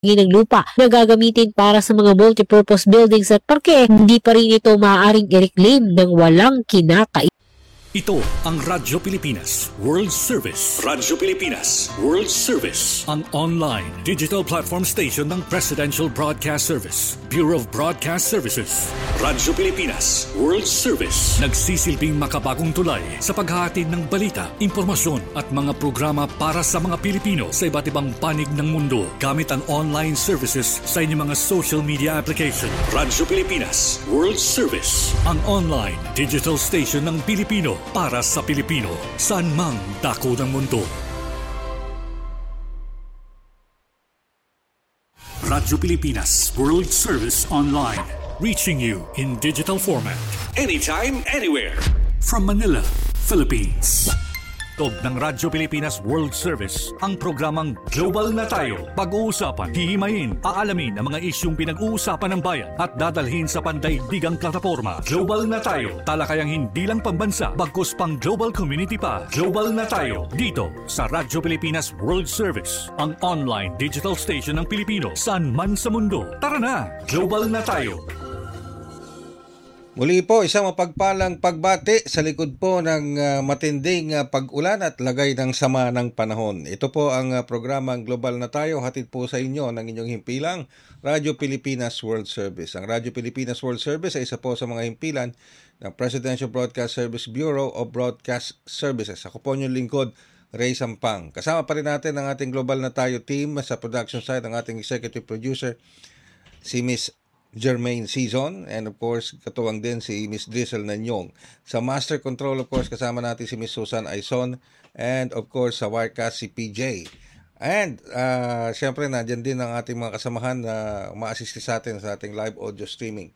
ng lupa na gagamitin para sa mga multipurpose buildings at parke, hindi pa rin ito maaaring i-reclaim ng walang kinakailangan. Ito ang Radyo Pilipinas World Service. Radyo Pilipinas World Service. Ang online digital platform station ng Presidential Broadcast Service, Bureau of Broadcast Services. Radyo Pilipinas World Service. Nagsisilbing makabagong tulay sa paghahatid ng balita, impormasyon at mga programa para sa mga Pilipino sa iba't ibang panig ng mundo gamit ang online services sa inyong mga social media application. Radyo Pilipinas World Service. Ang online digital station ng Pilipino para sa Pilipino, saan mang dako ng mundo. Radyo Pilipinas World Service Online, reaching you in digital format, anytime, anywhere. From Manila, Philippines. Tog ng Radyo Pilipinas World Service, ang programang Global na Tayo. Pag-uusapan, hihimayin, aalamin ang mga isyong pinag-uusapan ng bayan at dadalhin sa pandaigdigang plataforma. Global na Tayo, talakayang hindi lang pambansa, bagkus pang global community pa. Global na Tayo, dito sa Radyo Pilipinas World Service, ang online digital station ng Pilipino, saan man sa mundo. Tara na, Global na Tayo. Muli po, isang mapagpalang pagbati sa likod po ng matinding pag-ulan at lagay ng sama ng panahon. Ito po ang programang Global na Tayo, hatid po sa inyo ng inyong himpilang Radyo Pilipinas World Service. Ang Radyo Pilipinas World Service ay isa po sa mga himpilan ng Presidential Broadcast Service Bureau of Broadcast Services. Ako po inyong lingkod, Ray Sampang. Kasama pa rin natin ang ating Global na Tayo team sa production side, ang ating executive producer, si Miss Jermaine Season, and of course katuwang din si Miss Drizzle Nanyong. Sa Master Control, of course, kasama natin si Miss Susan Aison, and of course sa Wirecast si PJ. And syempre nandiyan din ang ating mga kasamahan na ma-assist sa atin sa ating live audio streaming.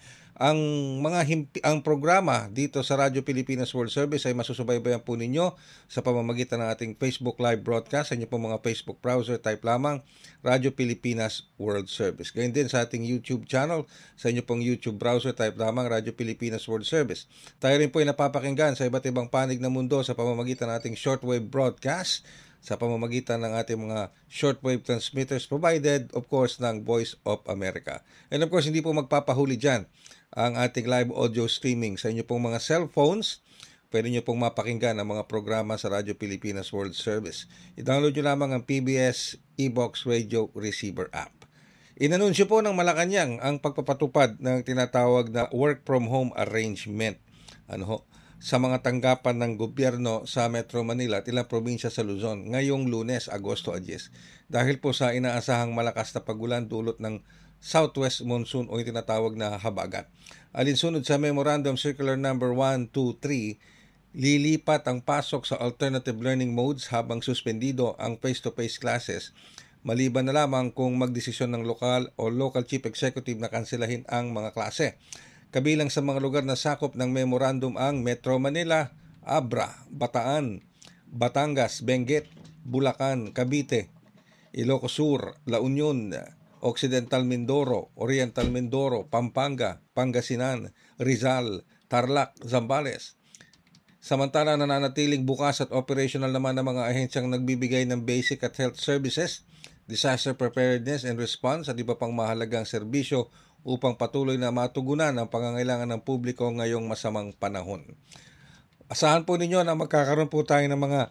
Ang programa dito sa Radyo Pilipinas World Service ay masusubaybayan po ninyo sa pamamagitan ng ating Facebook live broadcast. Sa inyo po mga Facebook browser, type lamang Radyo Pilipinas World Service. Gayun din sa ating YouTube channel, sa inyo pong YouTube browser, type lamang Radyo Pilipinas World Service. Tayo rin po ay napapakinggan sa iba't ibang panig ng mundo sa pamamagitan ng ating shortwave broadcast, sa pamamagitan ng ating mga shortwave transmitters provided, of course, ng Voice of America. And of course, hindi po magpapahuli dyan ang ating live audio streaming sa inyo pong mga cellphones. Pwede nyo pong mapakinggan ang mga programa sa Radyo Pilipinas World Service. I-download nyo lamang ang PBS eBox Radio Receiver app. Inanunsyo po ng Malacanang ang pagpapatupad ng tinatawag na work from home arrangement sa mga tanggapan ng gobyerno sa Metro Manila at ilang probinsya sa Luzon ngayong Lunes, Agosto 10. Dahil po sa inaasahang malakas na pagulan dulot ng Southwest Monsoon o yung tinatawag na habagat. Alinsunod sa Memorandum Circular Number 123, lilipat ang pasok sa alternative learning modes habang suspendido ang face-to-face classes, maliban na lamang kung magdesisyon ng lokal o local chief executive na kanselahin ang mga klase. Kabilang sa mga lugar na sakop ng memorandum ang Metro Manila, Abra, Bataan, Batangas, Benguet, Bulacan, Cavite, Ilocos Sur, La Union, Occidental Mindoro, Oriental Mindoro, Pampanga, Pangasinan, Rizal, Tarlac, Zambales. Samantala, nananatiling bukas at operational naman ang mga ahensyang nagbibigay ng basic at health services, disaster preparedness and response at iba pang mahalagang serbisyo upang patuloy na matugunan ang pangangailangan ng publiko ngayong masamang panahon. Asahan po ninyo na magkakaroon po tayo ng mga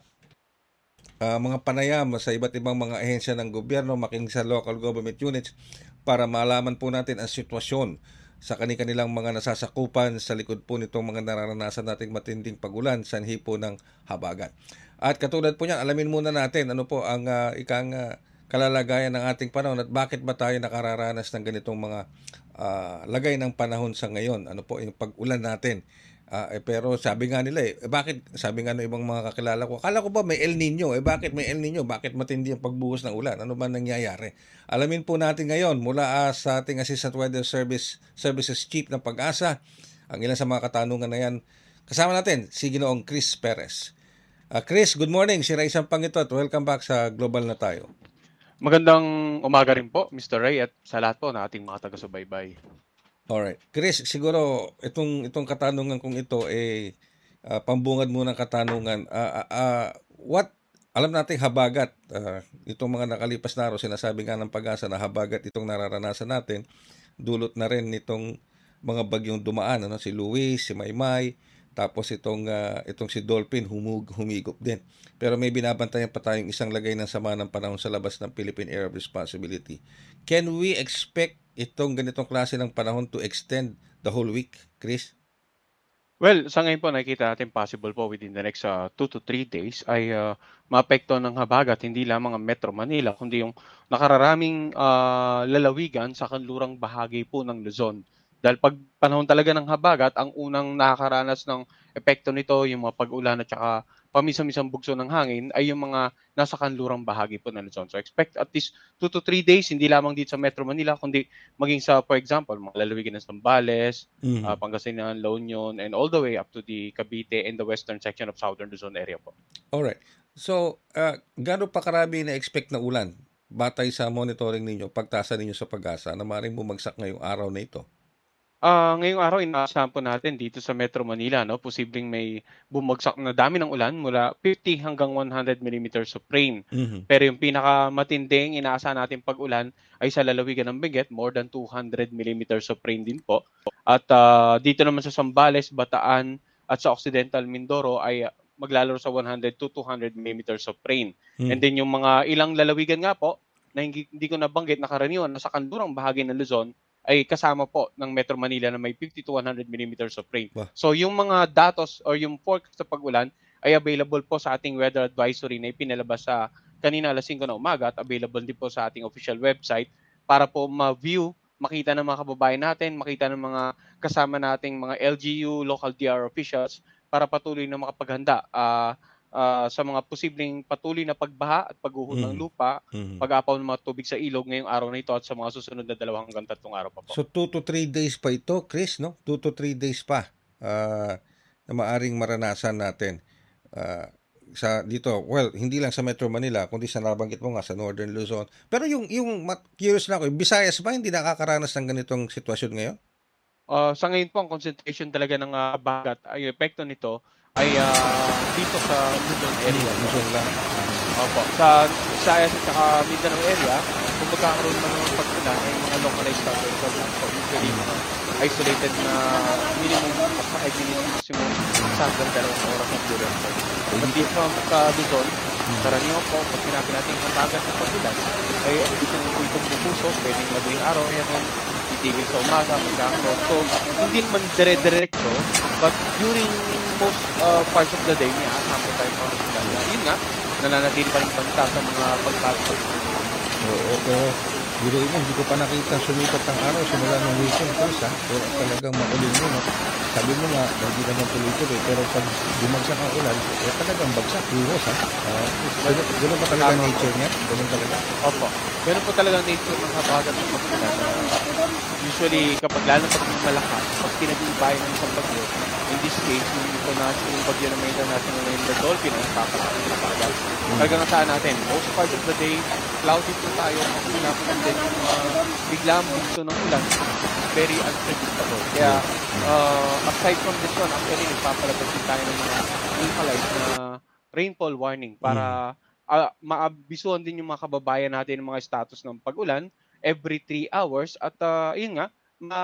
panayam sa iba't ibang mga ahensya ng gobyerno, makinig sa local government units para malaman po natin ang sitwasyon sa kanilang mga nasasakupan sa likod po nitong mga nararanasan nating matinding pagulan sanhi po ng habagat. At katulad po niyan, alamin muna natin ano po ang kalalagayan ng ating panahon at bakit ba tayo nakararanas ng ganitong mga lagay ng panahon sa ngayon. Ano po yung pag-ulan natin. Pero sabi nga nila bakit, sabi nga ng ibang mga kakilala ko, akala ko ba may El Nino? Bakit may El Nino? Bakit matindi ang pagbuhos ng ulan? Ano ba nangyayari? Alamin po natin ngayon mula sa ating Assistant Weather Services Chief ng Pag-asa ang ilan sa mga katanungan na yan. Kasama natin si Ginoong Chris Perez. Chris, good morning. Si Ray Sampang ito at welcome back sa Global na Tayo. Magandang umaga rin po, Mr. Ray, at sa lahat po na ating mga taga-subaybay. Alright. Chris, siguro itong katanungan kong ito pambungad muna ng katanungan. What Alam nating habagat, itong mga nakalipas na araw, sinasabi nga ng Pag-asa na habagat itong nararanasan natin, dulot na rin nitong mga bagyong dumaan, ano, si Luis, si Maymay, tapos itong si Dolphin humigop din. Pero may binabantayan pa tayong isang lagay ng sama ng panahon sa labas ng Philippine Area of Responsibility. Can we expect itong ganitong klase ng panahon to extend the whole week, Chris? Well, sa ngayon po nakikita natin possible po within the next 2 to 3 days ay maapekto ng habagat hindi lamang ang Metro Manila kundi yung nakararaming lalawigan sa kanlurang bahagi po ng Luzon. Dahil pag panahon talaga ng habagat, ang unang nakakaranas ng epekto nito, yung mga pag-ulan at saka pamisa-misang bugso ng hangin ay yung mga nasa kanlurang bahagi po ng Luzon. So expect at least 2 to 3 days, hindi lamang dito sa Metro Manila, kundi maging sa, for example, mga lalawigan ng Zambales, Pangasinan, La Union, and all the way up to the Cavite and the western section of Southern Luzon area po. Alright. So, gaano pa karami na-expect na ulan batay sa monitoring ninyo, pagtasa ninyo sa Pag-asa na maaaring bumagsak ngayong araw na ito? Ngayong araw inaasahan po natin dito sa Metro Manila, no, posibleng may bumagsak na dami ng ulan mula 50 hanggang 100 millimeters of rain. Pero yung pinakamatinding inaasahan natin pag-ulan ay sa lalawigan ng Benguet, more than 200 millimeters of rain din po. At dito naman sa Zambales, Bataan at sa Occidental Mindoro ay maglalaro sa 100 to 200 millimeters of rain. And then yung mga ilang lalawigan nga po na hindi ko nabanggit na karaniwan na sa kanlurang bahagi ng Luzon ay kasama po ng Metro Manila na may 50 to 100 millimeters of rain. Wow. So yung mga datos or yung forecast sa pag-ulan ay available po sa ating weather advisory na ipinalabas sa kanina alas 5 na umaga at available din po sa ating official website para po ma-view, makita ng mga kababayan natin, makita ng mga kasama nating mga LGU, local DR officials para patuloy na makapaghanda sa mga posibleng patuloy na pagbaha at pagguho ng lupa, pag-apaw ng mga tubig sa ilog ngayong araw na ito at sa mga susunod na 2 hanggang 3 araw pa po. So 2 to 3 days pa ito, Chris, no? 2 to 3 days pa na maaring maranasan natin. Hindi lang sa Metro Manila, kundi sa nabanggit mo nga sa Northern Luzon. Pero curious na ako, Visayas ba hindi nakakaranas ng ganitong sitwasyon ngayon? Sa ngayon po, ang concentration talaga ng bagat, ay epekto nito ay dito sa Luzon area. Luzon lang. Opo. Sa Visayas at saka Mindanao area, kung magkakaroon man ng pag-ulan ay mga localized thunderstorms lang po. Usually, mga isolated na minimum at saka maximum sa hanggang 2 oras ng duration. But dito sa Luzon, karaniwan po, pag sinabi natin ang bagat ng pag-ulan, ay dito ng itong bupuso, pwedeng madaling araw, yan titigil sa umaga, magkakaroon. So, hindi naman dire-diretso, but during most parts of the day, may asam po tayo mga ulan. Yun nga, nananatili pa rin bansa sa mga pagpasok. Oo. Biruin mo, hindi ko pa nakita sumikat ng araw simula ng weekend, Chris, ha? Pero talagang makulim mo, no? Sabi mo nga, hindi naman tuloy-tuloy, pero pag bumagsak ang ulan, talagang bagsak, heroes, ha? Ganun pa talaga nature niya? Ganun talaga? Opo. Ganun po talaga nature ng habagat ng pag-ulan. Usually, kapag lalo pag malakas, pag pinag-iibayan ng isang bagyo, in this case, yung bagyo na may international name, the Dolphin, ang papasok ng habagat. Talagang saan natin, most part of the day, cloudy po tayo, and then biglang bugso ng ulan, very unpredictable. Kaya, aside from this one, actually, nagpapalabas din tayo ng mga localized na rainfall warning para maabisuhan din yung mga kababayan natin ng mga status ng pag-ulan every 3 hours at yun nga,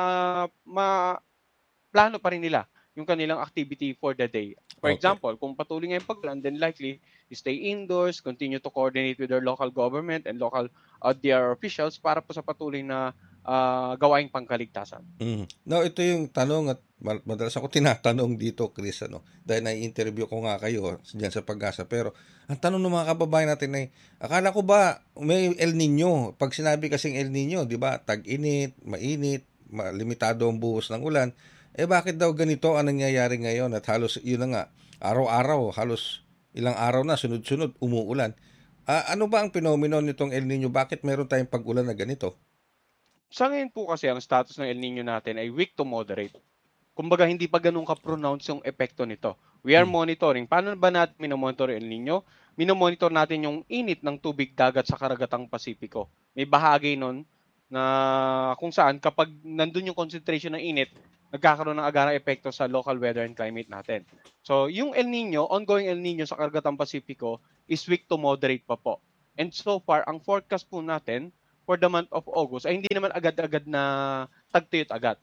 plano pa rin nila yung kanilang activity for the day. For example, kung patuloy nga yung pag-ulan, then likely stay indoors, continue to coordinate with their local government and local DR officials para po sa patuloy na gawaing pangkaligtasan. Now, ito yung tanong at madalas ako tinatanong dito, Chris, dahil na-interview ko nga kayo diyan sa Pag-asa. Pero ang tanong ng mga kababayan natin ay, akala ko ba may El Nino? Pag sinabi kasing El Nino, di ba, tag-init, mainit, limitado ang buhos ng ulan. Bakit daw ganito ang nangyayari ngayon at halos, yun na nga, araw-araw, halos ilang araw na, sunod-sunod, umuulan. Ano ba ang phenomenon nitong El Nino? Bakit meron tayong pag-ulan na ganito? Sa ngayon po kasi, ang status ng El Nino natin ay weak to moderate. Kumbaga, hindi pa ganun ka-pronounce yung epekto nito. We are monitoring. Paano ba natin minomonitor El Nino? Minomonitor natin yung init ng tubig dagat sa karagatang Pasipiko. May bahagi nun na kung saan kapag nandun yung concentration ng init, nagkakaroon ng agarang epekto sa local weather and climate natin. So, yung El Nino, ongoing El Nino sa Karagatan Pasipiko is weak to moderate pa po. And so far, ang forecast po natin for the month of August ay hindi naman agad-agad na tagtuyot agad.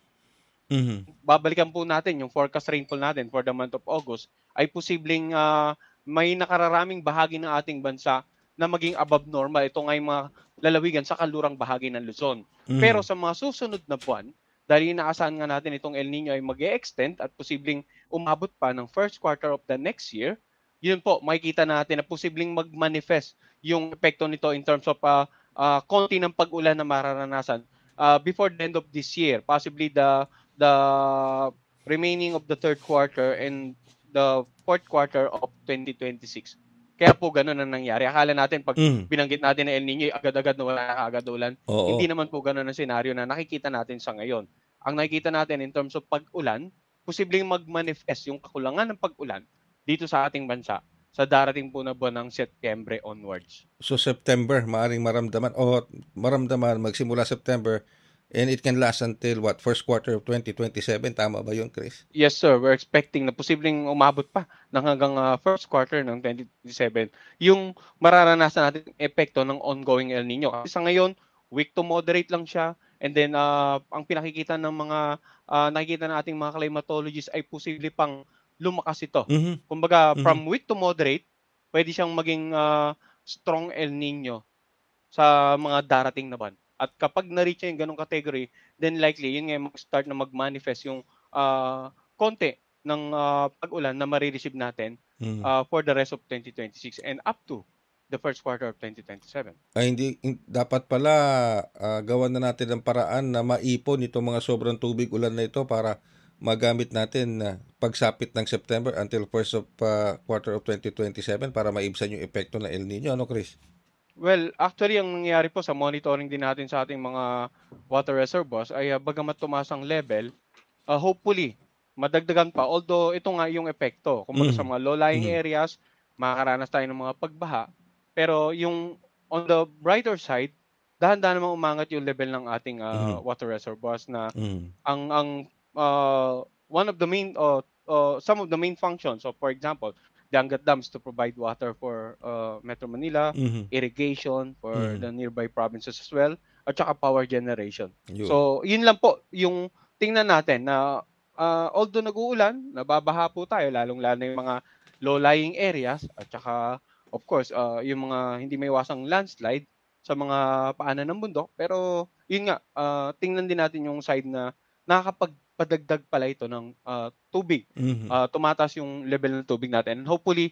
Babalikan po natin yung forecast rainfall natin for the month of August ay posibleng may nakararaming bahagi ng ating bansa na maging above normal. Ito nga yung mga lalawigan sa kalurang bahagi ng Luzon. Pero sa mga susunod na buwan, dahil inaasahan nga natin itong El Nino ay mag-e-extend at posibleng umabot pa ng first quarter of the next year, yun po, makikita natin na posibleng mag-manifest yung epekto nito in terms of konti ng pag-ulan na mararanasan before the end of this year. Possibly the remaining of the third quarter and the fourth quarter of 2026. Kaya po ganun ang nangyari. Akala natin pag binanggit natin na El Nino, agad-agad na wala agad ulan. Hindi naman po ganun ang senaryo na nakikita natin sa ngayon. Ang nakikita natin in terms of pag-ulan, posibleng mag-manifest yung kakulangan ng pag-ulan dito sa ating bansa sa darating po na buwan ng Setyembre onwards. So September, maaring maramdaman magsimula September, and it can last until first quarter of 2027. Tama ba yun, Chris? Yes, sir. We're expecting na posibleng umabot pa ng hanggang first quarter ng 2027 yung mararanasan natin epekto ng ongoing El Nino. Kasi sa ngayon, weak to moderate lang siya. And then, ang pinakikita ng mga nakikita ng ating mga climatologists ay posible pang lumakas ito. Kumbaga, from weak to moderate, pwede siyang maging strong El Nino sa mga darating na buwan. At kapag na-reach yung ganong category, then likely, yun nga mag-start na mag-manifest yung konti ng pag-ulan na marireceive natin for the rest of 2026 and up to the first quarter of 2027. Ay, dapat pala gawan na natin ng paraan na maipon itong mga sobrang tubig ulan na ito para magamit natin pagsapit ng September until first quarter of 2027 para maibsan yung epekto ng El Nino. Ano, Chris? Well, actually, ang nangyayari po sa monitoring din natin sa ating mga water reservoirs ay bagamat tumaas ang level, hopefully, madagdagan pa. Although, ito nga yung epekto. Kumbaga sa mga low-lying areas, makakaranas tayo ng mga pagbaha. Pero yung on the brighter side, dahan-dahan namang umangat yung level ng ating water reservoirs na one of the main, some of the main functions. So, for example, the Angat Dams to provide water for Metro Manila, irrigation for the nearby provinces as well, at saka power generation. So, yun lang po yung tingnan natin na although nag-uulan, nababaha po tayo, lalong-lalo yung mga low-lying areas, at saka, of course, yung mga hindi may iwasang landslide sa mga paanan ng bundok. Pero, yun nga, tingnan din natin yung side na nakakapagpadagdag pala ito ng tubig. Tumataas yung level ng tubig natin. And hopefully,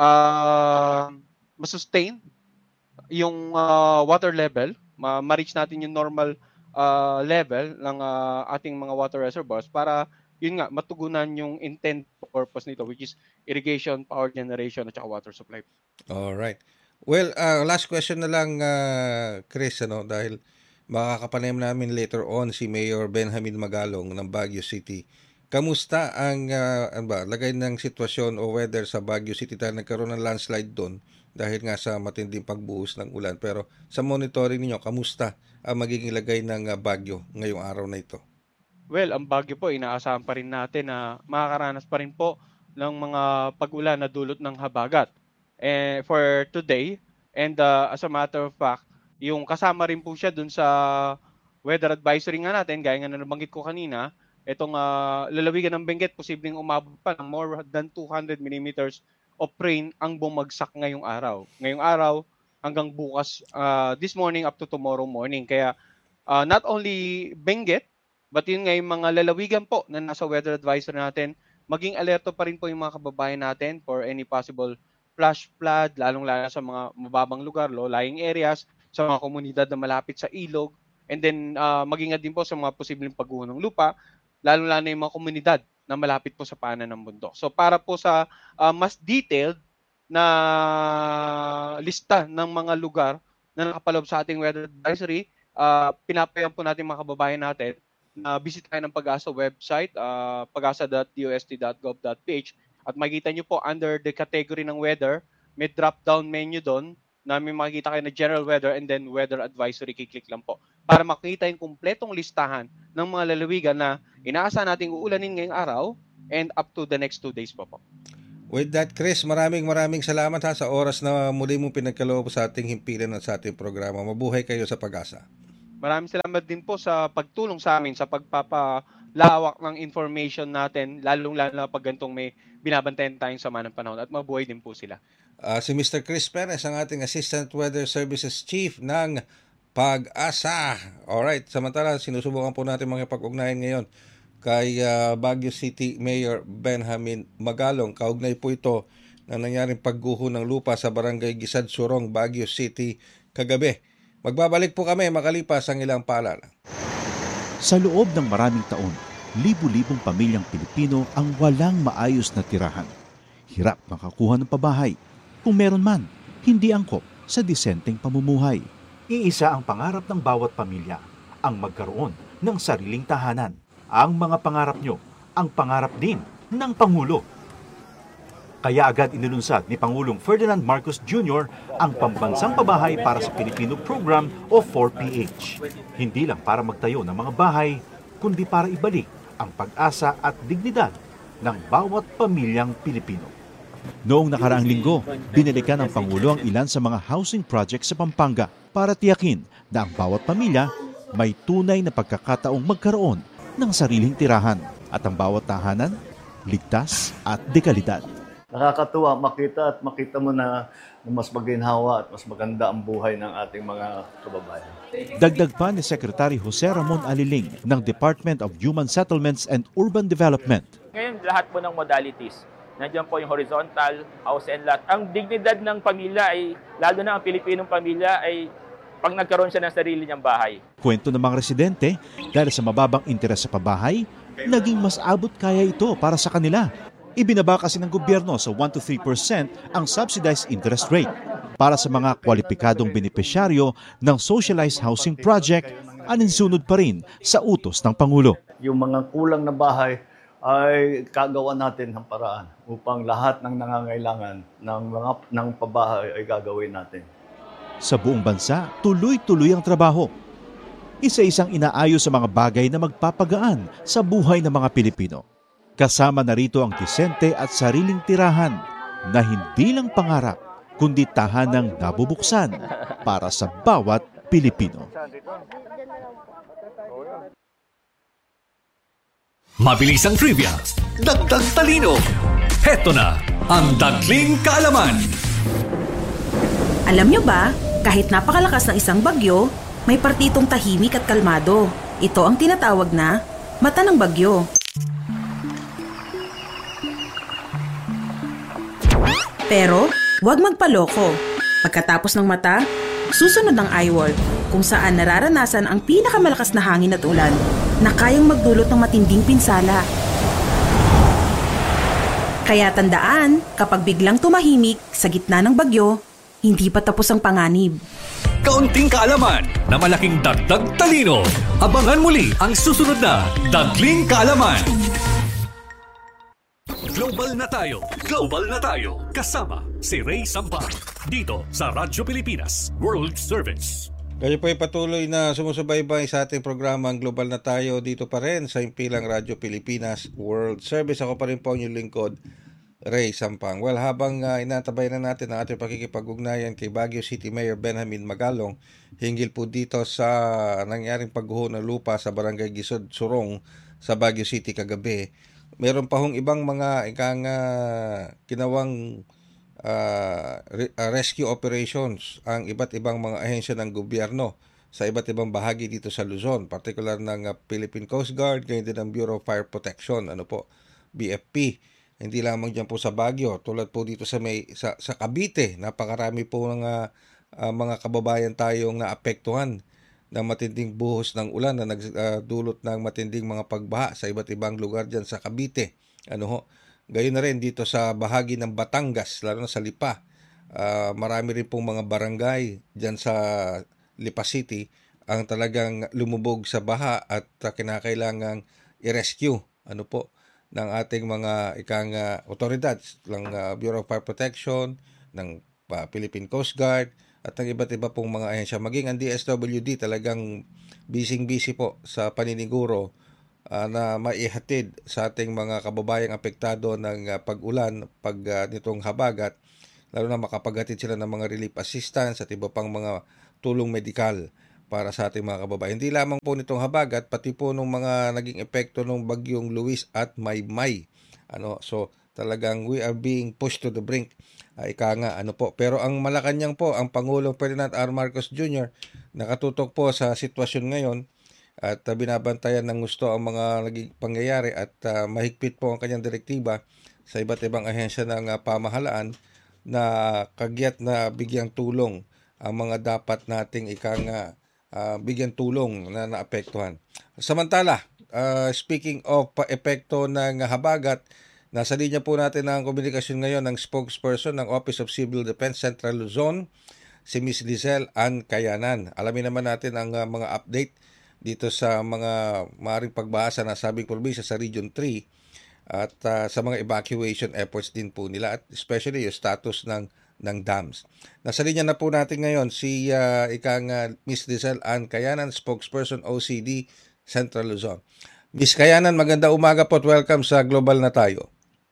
masustain yung water level, ma-reach natin yung normal level ng ating mga water reservoirs para, yun nga, matugunan yung intent purpose nito, which is irrigation, power generation, at saka water supply. Alright. Well, last question na lang, Chris, dahil makakapanayam namin later on si Mayor Benjamin Magalong ng Baguio City. Kamusta ang lagay ng sitwasyon o weather sa Baguio City dahil nagkaroon ng landslide doon dahil nga sa matinding pagbuhos ng ulan. Pero sa monitoring ninyo, kamusta ang magiging lagay ng Baguio ngayong araw na ito? Well, ang Baguio po, inaasahan pa rin natin na makakaranas pa rin po ng mga pag-ulan na dulot ng habagat for today. And as a matter of fact, yung kasama rin po siya dun sa weather advisory nga natin, gaya nga na nabanggit ko kanina, itong lalawigan ng Benguet, posibleng umabot pa ng more than 200 millimeters of rain ang bumagsak ngayong araw. Ngayong araw hanggang bukas, this morning up to tomorrow morning. Kaya not only Benguet, but yun nga yung mga lalawigan po na nasa weather advisory natin, maging alerto pa rin po yung mga kababayan natin for any possible flash flood, lalong-lalo sa mga mababang lugar, low-lying areas, sa mga komunidad na malapit sa ilog, and then mag-ingat din po sa mga posibleng pagguho ng lupa, lalo-lalo yung mga komunidad na malapit po sa paanan ng bundok. So para po sa mas detailed na lista ng mga lugar na nakapaloob sa ating weather advisory, pinapayagan po natin mga kababayan natin na bisitahin ng Pag-asa website, pagasa.dost.gov.ph, at makikita nyo po under the category ng weather, may drop-down menu doon na may makikita kayo na general weather and then weather advisory, kiklik lang po. para makita yung kumpletong listahan ng mga lalawigan na inaasahan nating uulanin ngayong araw and up to the next 2 days po. With that, Chris, maraming salamat sa oras na muli mong pinagkaloob sa ating himpilan at sa ating programa. Mabuhay kayo sa Pag-asa. Maraming salamat din po sa pagtulong sa amin sa pagpapalawak ng information natin, lalong-lalo na pag gantong may binabantayan tayong sama ng panahon, at mabuhay din po sila. Si Mr. Chris Perez, ang ating Assistant Weather Services Chief ng Pag-asa. Alright, samantala sinusubukan po natin makipag-ugnayan ngayon kay Baguio City Mayor Benjamin Magalong. Kaugnay po ito na nangyaring pagguho ng lupa sa Barangay Gisad Surong, Baguio City kagabi. Magbabalik po kami makalipas ang ilang paalala. Sa loob ng maraming taon, libu-libong pamilyang Pilipino ang walang maayos na tirahan. Hirap makakuha ng pabahay. Kung meron man, hindi angkop sa disenteng pamumuhay. Iisa ang pangarap ng bawat pamilya, ang magkaroon ng sariling tahanan. Ang mga pangarap nyo, ang pangarap din ng Pangulo. Kaya agad inilunsad ni Pangulong Ferdinand Marcos Jr. ang Pambansang Pabahay para sa Pilipino Program o 4PH. Hindi lang para magtayo ng mga bahay, kundi para ibalik ang pag-asa at dignidad ng bawat pamilyang Pilipino. Noong nakaraang linggo, binalikan ng Pangulo ang ilan sa mga housing projects sa Pampanga para tiyakin na ang bawat pamilya may tunay na pagkakataong magkaroon ng sariling tirahan at ang bawat tahanan ligtas at dekalidad. Nakakatuwa makita mo na mas maginhawa at mas maganda ang buhay ng ating mga kababayan. Dagdag pa ni Secretary Jose Ramon Aliling ng Department of Human Settlements and Urban Development. Ngayon lahat po ng modalities, nandiyan po yung horizontal, house and lot. Ang dignidad ng pamilya ay, lalo na ang Pilipinong pamilya, ay pag nagkaroon siya ng sarili niyang bahay. Kwento ng mga residente, dahil sa mababang interes sa pabahay, naging mas abot kaya ito para sa kanila. Ibinaba kasi ng gobyerno sa 1 to 3% ang subsidized interest rate para sa mga kwalipikadong benepisyaryo ng socialized housing project, aninsunod pa rin sa utos ng Pangulo. Yung mga kulang na bahay ay kagawa natin ng paraan upang lahat ng nangangailangan ng pabahay ay gagawin natin. Sa buong bansa, tuloy-tuloy ang trabaho. Isa-isang inaayos sa mga bagay na magpapagaan sa buhay ng mga Pilipino. Kasama na rito ang disente at sariling tirahan na hindi lang pangarap, kundi tahanang nabubuksan para sa bawat Pilipino. Mabilis ang trivia, dagdag talino. Heto na ang Dagling Kaalaman. Alam nyo ba, kahit napakalakas ng isang bagyo, may partitong tahimik at kalmado. Ito ang tinatawag na mata ng bagyo. Pero, huwag magpaloko. Pagkatapos ng mata, susunod ang eyewall, kung saan nararanasan ang pinakamalakas na hangin at ulan na kayang magdulot ng matinding pinsala. Kaya tandaan, kapag biglang tumahimik sa gitna ng bagyo, hindi pa tapos ang panganib. Kaunting kaalaman na malaking dagdag talino. Abangan muli ang susunod na Dagling Kaalaman. Global na tayo. Global na tayo. Kasama si Ray Sampang. Dito sa Radyo Pilipinas World Service. Kayo po ay patuloy na sumusubaybay sa ating programang Global na Tayo dito pa rin sa Impilang Radyo Pilipinas World Service. Ako pa rin po ang inyong lingkod, Ray Sampang. Well, habang inatabay na natin ang ating pakikipag-ugnayan kay Baguio City Mayor Benjamin Magalong, hinggil po dito sa nangyaring pagguho ng lupa sa Barangay Gisad Surong sa Baguio City kagabi. Meron pa hong ibang mga kinawang rescue operations ang iba't ibang mga ahensya ng gobyerno sa iba't ibang bahagi dito sa Luzon, particular ng Philippine Coast Guard, ganyan din ng Bureau of Fire Protection, BFP. Hindi lamang diyan po sa Baguio, tulad po dito sa Cavite, napakarami po ng mga kababayan tayong naapektuhan ng matinding buhos ng ulan na nagdulot ng matinding mga pagbaha sa iba't ibang lugar diyan sa Cavite. Gayon na rin dito sa bahagi ng Batangas, lalo na sa Lipa. Marami rin pong mga barangay dyan sa Lipa City ang talagang lumubog sa baha at kinakailangang i-rescue ng ating mga otoridad ng Bureau of Fire Protection, ng Philippine Coast Guard at ng iba't iba pong mga ahensya. Maging ang DSWD talagang busy po sa paniniguro na maihatid sa ating mga kababayang apektado ng pag-ulan, nitong habagat, lalo na makapaghatid sila ng mga relief assistance at iba pang mga tulong medikal para sa ating mga kababayan. Hindi lamang po nitong habagat, pati po nung mga naging epekto ng bagyong Luis at Maymay. So talagang we are being pushed to the brink. Pero ang Malacanang po, ang Pangulong Ferdinand R. Marcos Jr. nakatutok po sa sitwasyon ngayon at binabantayan ng gusto ang mga naging pangyayari at mahigpit po ang kanyang direktiba sa iba't ibang ahensya ng pamahalaan na kagyat na bigyang tulong ang mga dapat nating bigyan tulong na naapektuhan. Samantala, speaking of epekto ng habagat, nasa linya po natin ang komunikasyon ngayon ng spokesperson ng Office of Civil Defense Central Luzon, si Ms. Lizelle Ann Kayanan. Alamin naman natin ang mga update dito sa mga maaaring pagbahasa na sabing probinsya sa Region 3 at sa mga evacuation efforts din po nila at especially yung status ng dams. Nasa linya na po natin ngayon si Ms. Lizelle Ann Kayanan, spokesperson OCD Central Luzon. Ms. Kayanan, maganda umaga po at welcome sa Global na Tayo.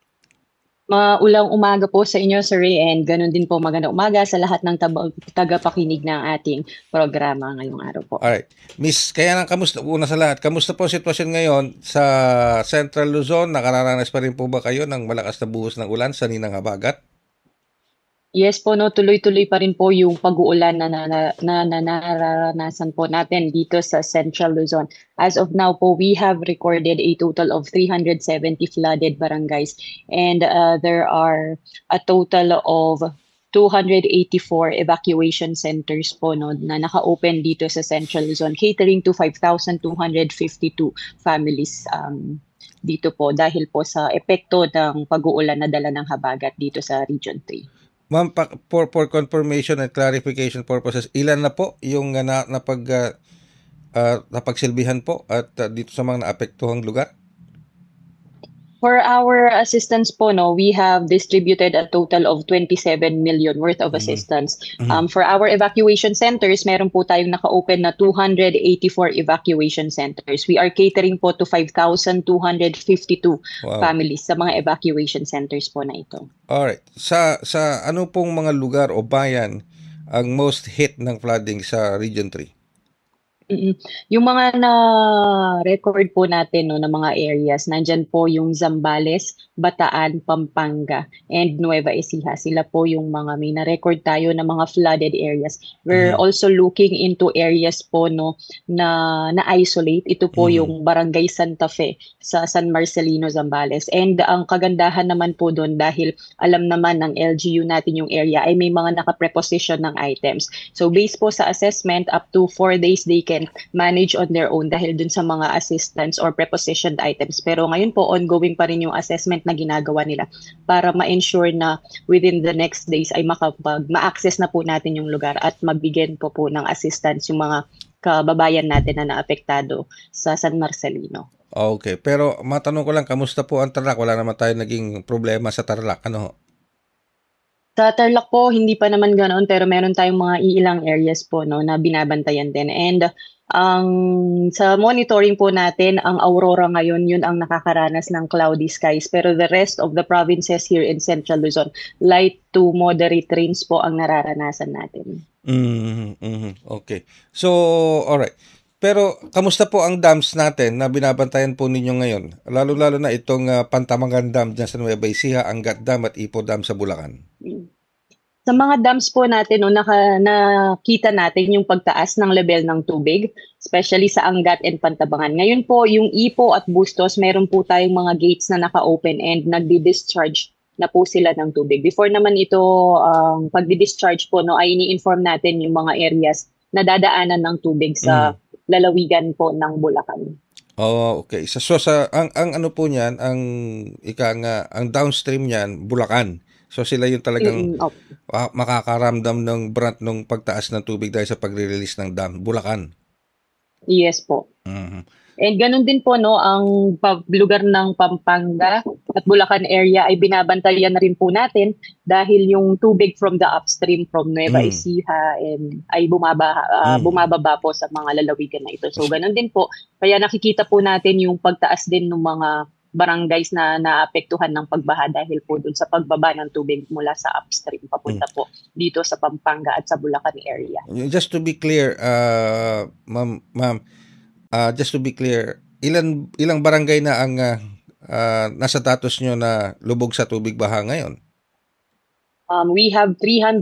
Maulang umaga po sa inyo, Sir Ray, and ganun din po magandang umaga sa lahat ng tagapakinig ng ating programa ngayong araw po. Alright. Miss, kaya kamusta una sa lahat? Kamusta po sitwasyon ngayon sa Central Luzon? Nakararanas pa rin po ba kayo ng malakas na buhos ng ulan sa ninang habagat? Yes po, tuloy-tuloy pa rin po yung pag-uulan na nararanasan po natin dito sa Central Luzon. As of now po, we have recorded a total of 370 flooded barangays and there are a total of 284 evacuation centers po na naka-open dito sa Central Luzon, catering to 5,252 families dito po dahil po sa epekto ng pag-uulan na dala ng habagat dito sa Region 3. Ma'am, for confirmation and clarification purposes, ilan na po yung napagsilbihan po at dito sa mga naapektuhang lugar? For our assistance po, we have distributed a total of 27 million worth of assistance. For our evacuation centers, meron po tayong naka-open na 284 evacuation centers. We are catering po to 5,252 families sa mga evacuation centers po na ito. Alright. Sa ano pong mga lugar o bayan ang most hit ng flooding sa Region 3? Yung mga na-record po natin ng mga areas, nandyan po yung Zambales, Bataan, Pampanga, and Nueva Ecija. Sila po yung mga may na-record tayo na mga flooded areas. We're also looking into areas po na na-isolate. Ito po yung Barangay Santa Fe sa San Marcelino, Zambales. And ang kagandahan naman po doon dahil alam naman ng LGU natin yung area ay may mga naka-preposition ng items. So based po sa assessment, up to 4 days they can manage on their own dahil dun sa mga assistance or prepositioned items. Pero ngayon po, ongoing pa rin yung assessment na ginagawa nila para ma-ensure na within the next days ay ma-access na po natin yung lugar at mabigyan po ng assistance yung mga kababayan natin na naapektado sa San Marcelino. Okay, pero matanong ko lang, kamusta po ang Tarlac? Wala naman tayo naging problema sa Tarlac, ano? Sa Tarlac po, hindi pa naman ganoon pero meron tayong mga ilang areas po na binabantayan din. And sa monitoring po natin, ang Aurora ngayon, yun ang nakakaranas ng cloudy skies. Pero the rest of the provinces here in Central Luzon, light to moderate rains po ang nararanasan natin. Okay. So, alright. Pero kamusta po ang dams natin na binabantayan po ninyo ngayon? Lalo-lalo na itong Pantamangan Dam dyan sa Nueva Ecija, Angat Dam at Ipo Dam sa Bulacan. Sa mga dams po natin, nakita natin yung pagtaas ng level ng tubig, especially sa Angat and Pantabangan. Ngayon po, yung Ipo at Bustos, meron po tayong mga gates na naka-open and nagdi-discharge na po sila ng tubig. Before naman ito, pagdi-discharge po, ay ini-inform natin yung mga areas na dadaanan ng tubig sa lalawigan po ng Bulacan. Oh, okay. So ang ano po niyan, ang downstream niyan, Bulacan. So sila yung talagang makakaramdam ng brunt ng pagtaas ng tubig dahil sa pagre-release ng dam, Bulacan. Yes po. And ganun din po ang lugar ng Pampanga, at Bulacan area ay binabantayan na rin po natin dahil yung tubig from the upstream from Nueva Ecija ay bumababa po sa mga lalawigan na ito. So ganun din po. Kaya nakikita po natin yung pagtaas din ng mga barangays na naapektuhan ng pagbaha dahil po dun sa pagbaba ng tubig mula sa upstream papunta po dito sa Pampanga at sa Bulacan area. Just to be clear, ma'am, just to be clear, ilang barangay na ang nasa status nyo na lubog sa tubig baha ngayon? We have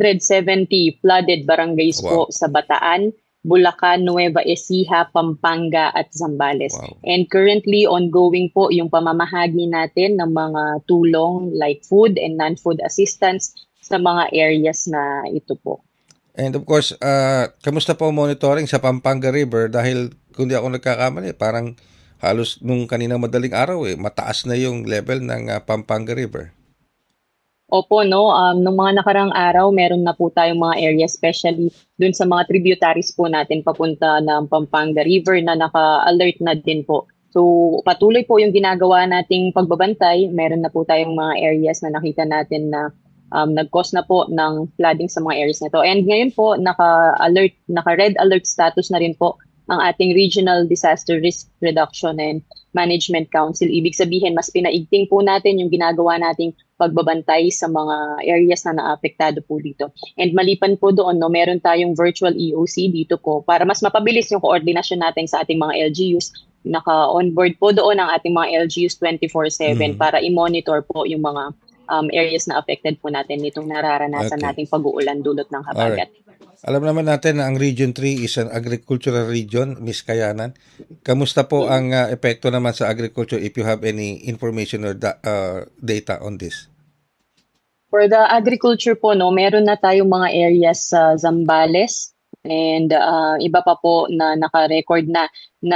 370 flooded barangays po sa Bataan, Bulacan, Nueva Ecija, Pampanga at Zambales. Wow. And currently ongoing po yung pamamahagi natin ng mga tulong like food and non-food assistance sa mga areas na ito po. And of course, kamusta po monitoring sa Pampanga River? Dahil kung di ako nagkakamali, parang halos nung kaninang madaling araw mataas na yung level ng Pampanga River. Opo, no. Nung mga nakarang araw, meron na po tayong mga area, especially dun sa mga tributaries po natin papunta ng Pampanga River na naka-alert na din po. So, patuloy po yung ginagawa nating pagbabantay. Meron na po tayong mga areas na nakita natin na nag-cause na po ng flooding sa mga areas na to. And ngayon po, naka-red alert status na rin po ang ating Regional Disaster Risk Reduction and Management Council. Ibig sabihin, mas pinaigting po natin yung ginagawa nating pagbabantay sa mga areas na naapektado po dito. And maliban po doon, meron tayong virtual EOC dito po para mas mapabilis yung koordinasyon natin sa ating mga LGUs. Naka-onboard po doon ang ating mga LGUs 24/7 para i-monitor po yung mga areas na affected po natin nitong nararanasan nating pag-uulan dulot ng habagat. Alright. Alam naman natin na ang Region 3 is an agricultural region, Ms. Kayanan. Kamusta po ang epekto naman sa agriculture if you have any information or data on this? For the agriculture po, meron na tayong mga areas sa Zambales and iba pa po na naka-record na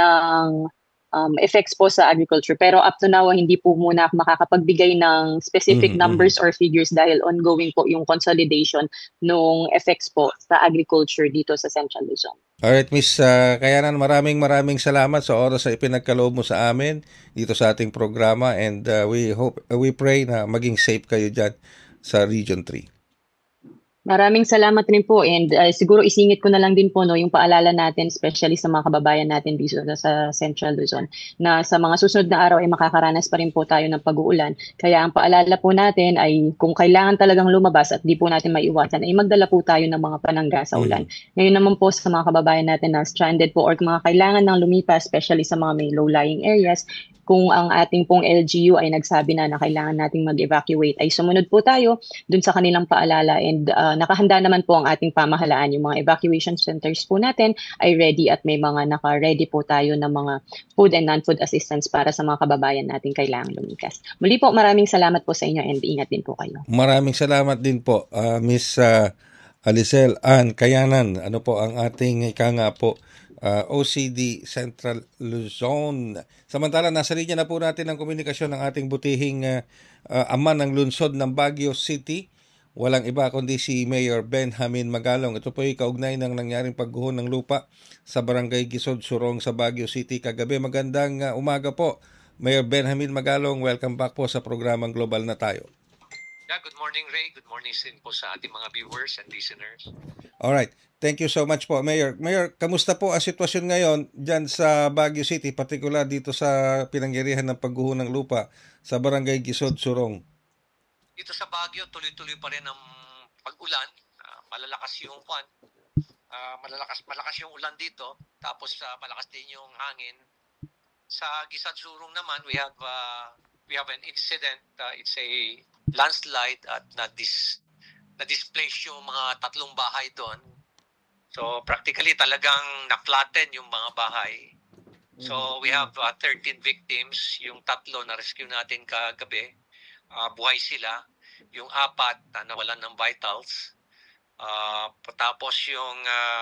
ng effects po sa agriculture. Pero up to now, hindi po muna makakapagbigay ng specific numbers or figures dahil ongoing po yung consolidation ng effects po sa agriculture dito sa Central Luzon. Alright, Miss Kayanan, maraming salamat sa oras na ipinagkaloob mo sa amin dito sa ating programa and we pray na maging safe kayo dyan sa Region 3. Maraming salamat rin po and siguro isingit ko na lang din po yung paalala natin especially sa mga kababayan natin dito sa Central Luzon na sa mga susunod na araw ay makakaranas pa rin po tayo ng pag-uulan. Kaya ang paalala po natin ay kung kailangan talagang lumabas at di po natin maiwasan ay magdala po tayo ng mga panangga sa ulan. Ngayon naman po sa mga kababayan natin na stranded po or mga kailangan ng lumipas especially sa mga may low-lying areas, kung ang ating pong LGU ay nagsabi na kailangan nating mag-evacuate, ay sumunod po tayo dun sa kanilang paalala and nakahanda naman po ang ating pamahalaan. Yung mga evacuation centers po natin ay ready at may mga naka-ready po tayo ng mga food and non-food assistance para sa mga kababayan natin kailangan lumikas. Muli po, maraming salamat po sa inyo and ingat din po kayo. Maraming salamat din po, Miss Alicel Ann Kayanan. Ano po ang ating nga po OCD Central Luzon. Samantala, nasa linya na po natin ang komunikasyon ng ating butihing ama ng lungsod ng Baguio City. Walang iba kundi si Mayor Benjamin Magalong. Ito po ay kaugnay ng nangyaring pagguho ng lupa sa Barangay Gisod, Surong sa Baguio City kagabi. Magandang umaga po, Mayor Benjamin Magalong. Welcome back po sa programang Global na Tayo. Yeah, good morning, Ray. Good morning din po sa ating mga viewers and listeners. Alright. Thank you so much po, Mayor. Mayor, kamusta po ang sitwasyon ngayon dyan sa Baguio City, partikular dito sa pinangyarihan ng pagguho ng lupa sa Barangay Gisod, Surong? Dito sa Baguio, tuloy-tuloy pa rin ang pag-ulan. Malalakas yung malakas yung ulan dito. Tapos malakas din yung hangin. Sa Gisod, Surong naman, we have an incident. It's a landslide at na-displace yung mga 3 bahay doon. So practically talagang na-flatten yung mga bahay. So we have 13 victims. Yung 3 na rescue natin kagabi, buhay sila. Yung 4 nawalan ng vitals. Tapos yung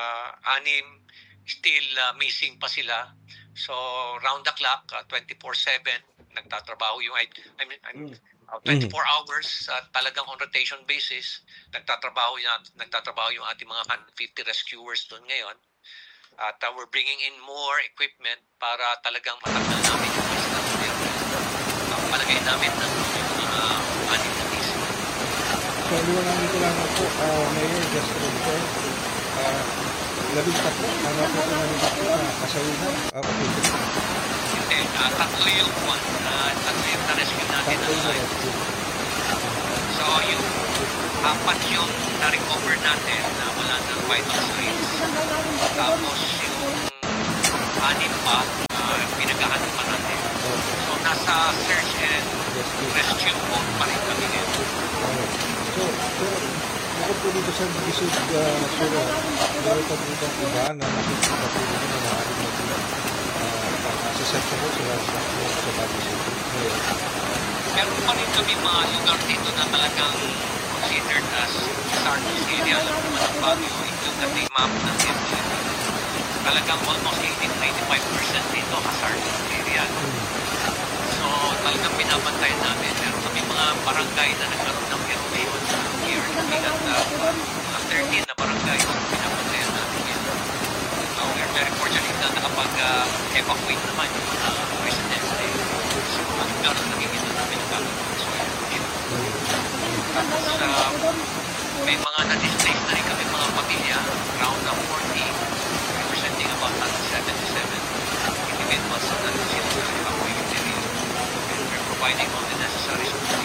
6 still missing pa sila. So round the clock, 24/7 nagtatrabaho yung 24 hours talagang on rotation basis nagtatrabaho yung ating mga 150 rescuers doon ngayon at we're bringing in more equipment para talagang matanggal namin yung palagay namin ng liwanagin ko lang po, Mayor, just to confirm, 13 tama po ito na kasawinan. Okay. Hindi, tatlo yung tatlo yung na-rescue natin. So, yung apat yung na-recover natin na wala ng vital signs. Tapos yung 6 pa, pinaghahanap pa natin. So, nasa search and rescue mode pa rin kami ngayon. So, bukod po dito sa Gisod, Sura, meron pa po itong iba na nakikita po dito na maaaring susceptible sila sa Baguio City. Meron pa rin kami mga lugar dito na talagang considered as hazardous area. Alam naman ang Baguio, yung na map ng DFA. Talagang almost 80-95% dito hazardous area. So, talagang pinabantayan namin. Meron kami mga barangay na nagkaroon ng erosion sa PRP at mga 13 na barangay na pinabantayan namin yan. We're very fortunate na nakapag-evacuate naman yung mga residente sa mga lugar na nakikita namin ang gagawin. So, tapos, may mga na-displace na rin kami mga pamilya, around 40, representing about 77 individuals na sila sa evacuated area. And we're providing all the necessary support.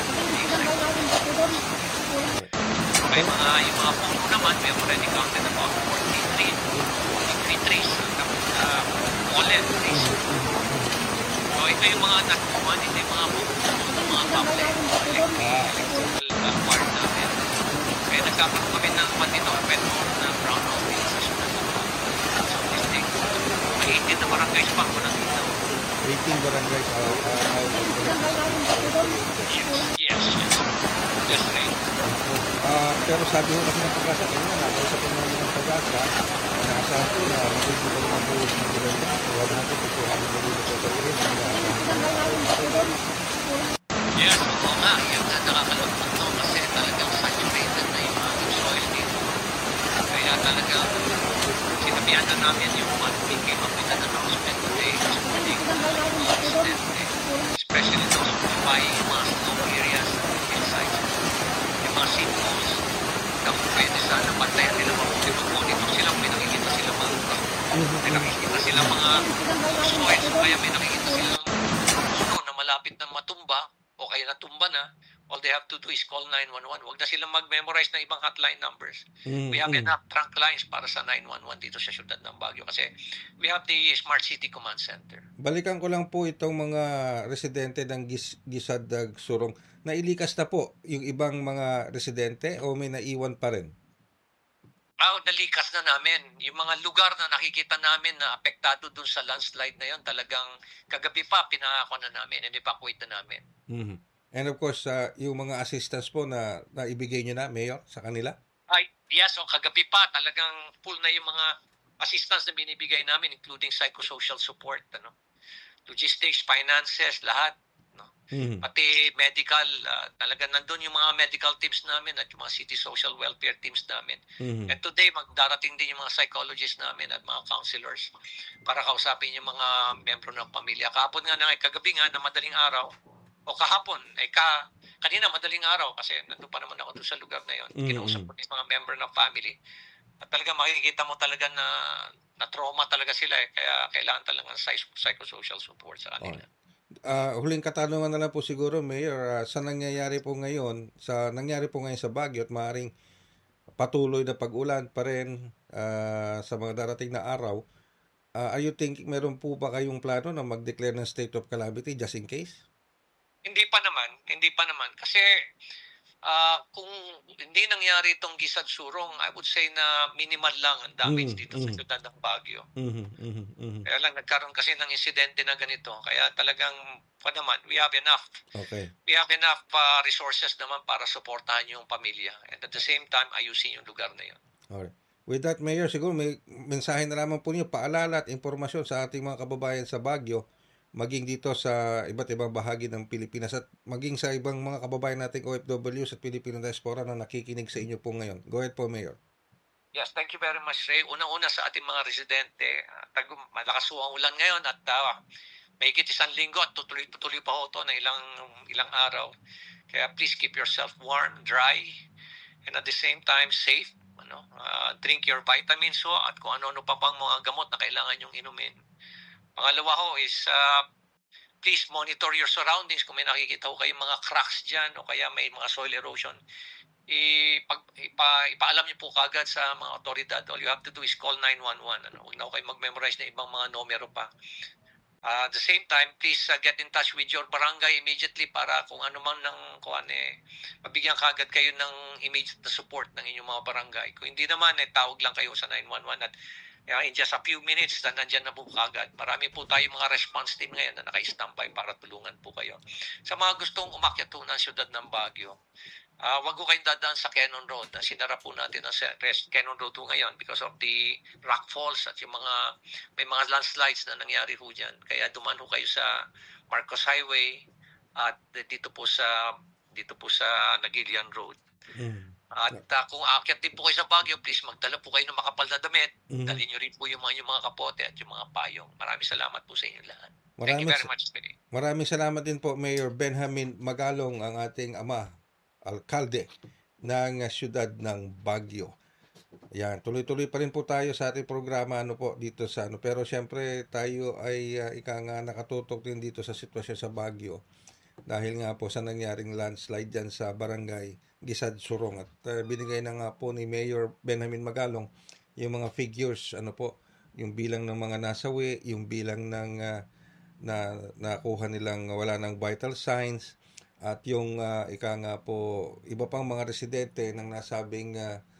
May yung mga puno naman, we have already counted about 43 trees, fallen trees. So ito yung mga natutuman, ito yung mga puno ng mga kable, electrical wire natin. Kaya nagkakaroon kami ng petrol na brownout din sa syudad ng Baguio. So this thing, may 18 na barangays pa ako nakita. 18 barangays Yes. That's right. Pero sabi ko kasi ng Pag-asa, nakausap ko namin ng Pag-asa, naasahan ko na magiging ko naman po ng gulanda. Huwag natin ito kami nalilito sa rin. Yes, oo nga. Yung nakakalungkot no, kasi talagang saturated na yung ating soil dito. Kaya talagang sinabihan na namin yung we came up with an announcement today supporting mga residente, especially those occupying yung mga snow areas and hillsides. Yung mga sinkholes, na pwede sana bantayan nila mabuti mag-monitor sila, may nakikita sila mga may nakikita sila mga soils, kaya may nakikita silang puno na malapit na matumba o kaya natumba na. All they have to do is call 911. Huwag na silang mag-memorize ng ibang hotline numbers. We have enough trunk lines para sa 911 dito sa siyudad ng Baguio kasi we have the Smart City Command Center. Balikan ko lang po itong mga residente ng Gisad, Surong. Nailikas na po yung ibang mga residente o may naiwan pa rin? Nalikas na namin. Yung mga lugar na nakikita namin na apektado dun sa landslide na yon, talagang kagabi pa pinangako na namin and evacuate na namin. And of course, yung mga assistance po na ibigay nyo na, Mayor, sa kanila? Yes, kagabi pa talagang full na yung mga assistance na binibigay namin, including psychosocial support, logistics, finances, lahat. Pati medical, talagang nandun yung mga medical teams namin at yung mga city social welfare teams namin. And today, magdarating din yung mga psychologists namin at mga counselors para kausapin yung mga membro ng pamilya. Kahapon nga kagabi nga na madaling araw, o kahapon, kanina madaling araw kasi nandun pa naman ako doon sa lugar na yon. Kinausap ko yung mga member ng family. At talaga makikita mo talaga na trauma talaga sila kaya kailangan talaga ng psychosocial support sa kanila. Huling katanungan na lang po siguro, Mayor, sa nangyari po ngayon sa Baguio at maaaring patuloy na pag-ulan pa rin sa mga darating na araw, are you thinking meron po ba kayong plano na mag-declare ng state of calamity just in case? Hindi pa naman kasi kung hindi nangyari itong Gisad Surong, I would say na minimal lang ang damage dito sa siyudad ng Baguio. Kaya lang nagkaroon kasi ng insidente na ganito. Kaya talagang we have enough. Okay. We have enough resources naman para suportahan yung pamilya. And at the same time, ayusin yung lugar na yun. Alright. With that, Mayor, siguro may mensahe na lamang po niyo, paalala at impormasyon sa ating mga kababayan sa Baguio, maging dito sa iba't ibang bahagi ng Pilipinas at maging sa ibang mga kababayan nating OFWs at Filipino diaspora na nakikinig sa inyo po ngayon. Go ahead po, Mayor. Yes, thank you very much, Ray. Unang-una sa ating mga residente, malakas po ang ulan ngayon at mahigit 1 linggo at tutuloy pa ho ito na ilang araw. Kaya please keep yourself warm, dry, and at the same time safe. Drink your vitamins at kung ano-ano pa pang mga gamot na kailangan yung inumin. Pangalawa is please monitor your surroundings. Kung may nakikita ko kayong mga cracks dyan o kaya may mga soil erosion, ipaalam niyo po kagad sa mga otoridad. All you have to do is call 911. Huwag na kayo mag-memorize na ibang mga numero pa. At the same time, please get in touch with your barangay immediately para kung ano man mabigyan kagad kayo ng immediate na support ng inyong mga barangay. Kung hindi naman, tawag lang kayo sa 911 at in just a few minutes, nandyan na po kagad. Marami po tayo mga response team ngayon na naka-standby para tulungan po kayo. Sa mga gustong umakyat po ng siyudad ng Baguio, wag ko kayong dadaan sa Cannon Road. Sinara po natin ang Cannon Road ngayon because of the rock falls at yung may mga landslides na nangyari ho dyan. Kaya dumaan ho kayo sa Marcos Highway at dito po sa Nagilian Road. At kung aakyat din po kayo sa Baguio, please magdala po kayo ng makapal na damit. Dalhin nyo rin po yung mga kapote at yung mga payong. Maraming salamat po sa inyo lahat. Thank you very much. Maraming salamat din po, Mayor Benjamin Magalong, ang ating alkalde ng siyudad ng Baguio. Yan, tuloy-tuloy pa rin po tayo sa ating programa dito sa pero siyempre tayo ay nakatutok din dito sa sitwasyon sa Baguio dahil nga po sa nangyaring landslide diyan sa barangay Gisad Surong at binigay na nga po ni Mayor Benjamin Magalong yung mga figures yung bilang ng mga nasawi, yung bilang ng nakuha nilang wala ng vital signs. At yung iba pang mga residente ng nasabing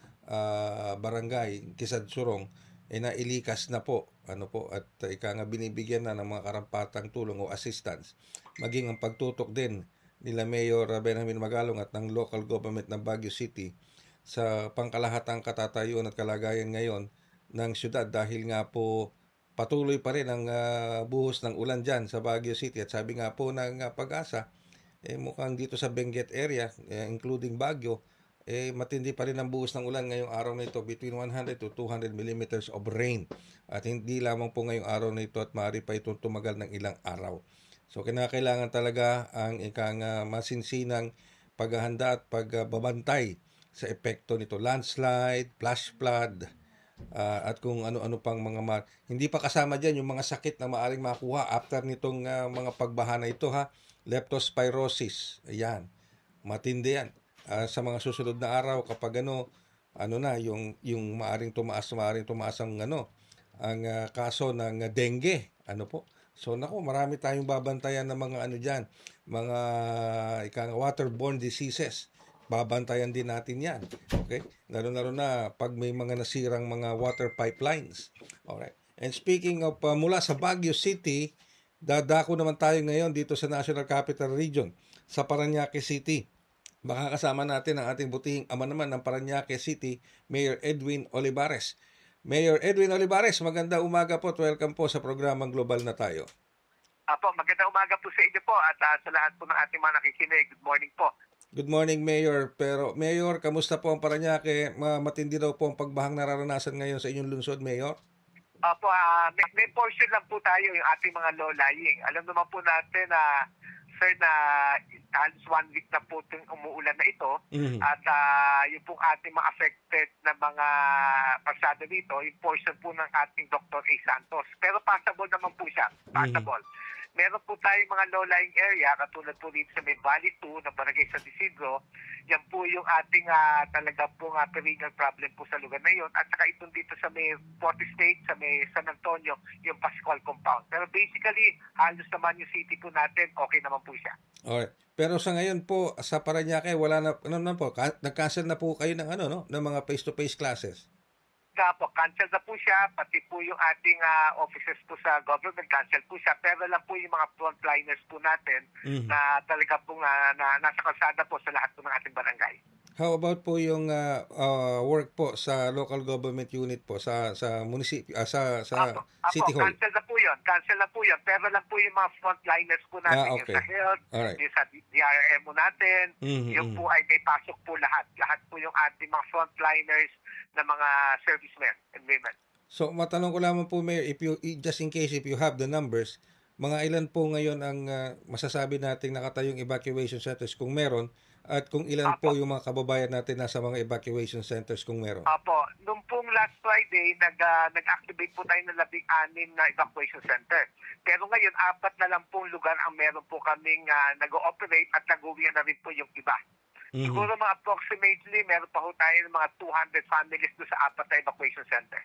barangay Gisad Surong nailikas na po at binibigyan na ng mga karampatang tulong o assistance, maging ang pagtutok din nila Mayor Benjamin Magalong at ng local government ng Baguio City sa pangkalahatang katatayuan at kalagayan ngayon ng syudad dahil nga po patuloy pa rin ang buhos ng ulan dyan sa Baguio City at sabi nga po ng Pag-asa mukhang dito sa Benguet area, including Baguio, matindi pa rin ang buhos ng ulan ngayong araw na ito, between 100 to 200 millimeters of rain. At hindi lamang po ngayong araw na ito at maaari pa itong tumagal ng ilang araw. So kinakailangan talaga ang masinsinang paghahanda at pagbabantay sa epekto nito. Landslide, flash flood, at kung ano-ano pang mga hindi pa kasama dyan yung mga sakit na maaaring makuha after nitong mga pagbaha na ito leptospirosis, ayan, matindi yan. Sa mga susunod na araw kapag yung maaring tumaas ang kaso ng dengue, So marami tayong babantayan ng mga diyan, mga waterborne diseases. Babantayan din natin 'yan. Okay? Lalo na pag may mga nasirang mga water pipelines. Alright. And speaking of mula sa Baguio City, dadako naman tayo ngayon dito sa National Capital Region, sa Parañaque City. Makakasama natin ang ating butihing ama naman ng Parañaque City, Mayor Edwin Olivares. Mayor Edwin Olivares, magandang umaga po. Welcome po sa programang Global na Tayo. Apo, magandang umaga po sa inyo po at sa lahat po ng ating mga nakikinig. Good morning po. Good morning, Mayor. Pero, Mayor, kamusta po ang Parañaque? Matindi daw po ang pagbahang nararanasan ngayon sa inyong lungsod, Mayor? Opo, may portion lang po tayo yung ating mga low-lying. Alam naman po natin na, sir, na halos 1 week na po itong umuulan na ito. At yung pong ating mga affected na mga pasado dito, yung portion po ng ating Dr. A. Santos. Pero passable naman po siya. Passable. Meron po tayong mga low-lying area, katulad po dito sa may Valley 2 na Barangay San Isidro. Yan po yung ating talaga pong perennial problem po sa lugar na yun. At saka itong dito sa may Forty State, sa may San Antonio, yung Pascual Compound. Pero basically, halos naman yung city po natin, okay naman po siya. Okay. Pero sa ngayon po, sa Parañaque, wala na, nag-cancel na po kayo ng ng mga face-to-face classes? Po, cancel na po siya, pati po yung ating offices po sa government, cancel po siya. Pero lang po yung mga frontliners po natin na talaga po nasa kalsada po sa lahat po ng ating barangay. How about po yung work po sa local government unit po sa munisipyo, sa City Hall? Cancel na po yun. Pero lang po yung mga frontliners po natin, okay. Yung sa health, Alright. yung sa DRM mo natin, yung po ay may pasok po lahat. Lahat po yung ating mga frontliners na mga servicemen and women. So matanong ko lamang po, Mayor, just in case if you have the numbers, mga ilan po ngayon ang masasabi nating nakatayong evacuation centers kung meron, at kung ilan po yung mga kababayan natin nasa mga evacuation centers kung meron? Apo, nung pong last Friday, nag-activate po tayo ng 16 na evacuation center. Pero ngayon, 4 na lang pong lugar ang meron po kaming nag-ooperate at nag-uwi na rin po yung iba. Siguro mga approximately, meron pa po tayo ng mga 200 families doon sa 4 na evacuation center.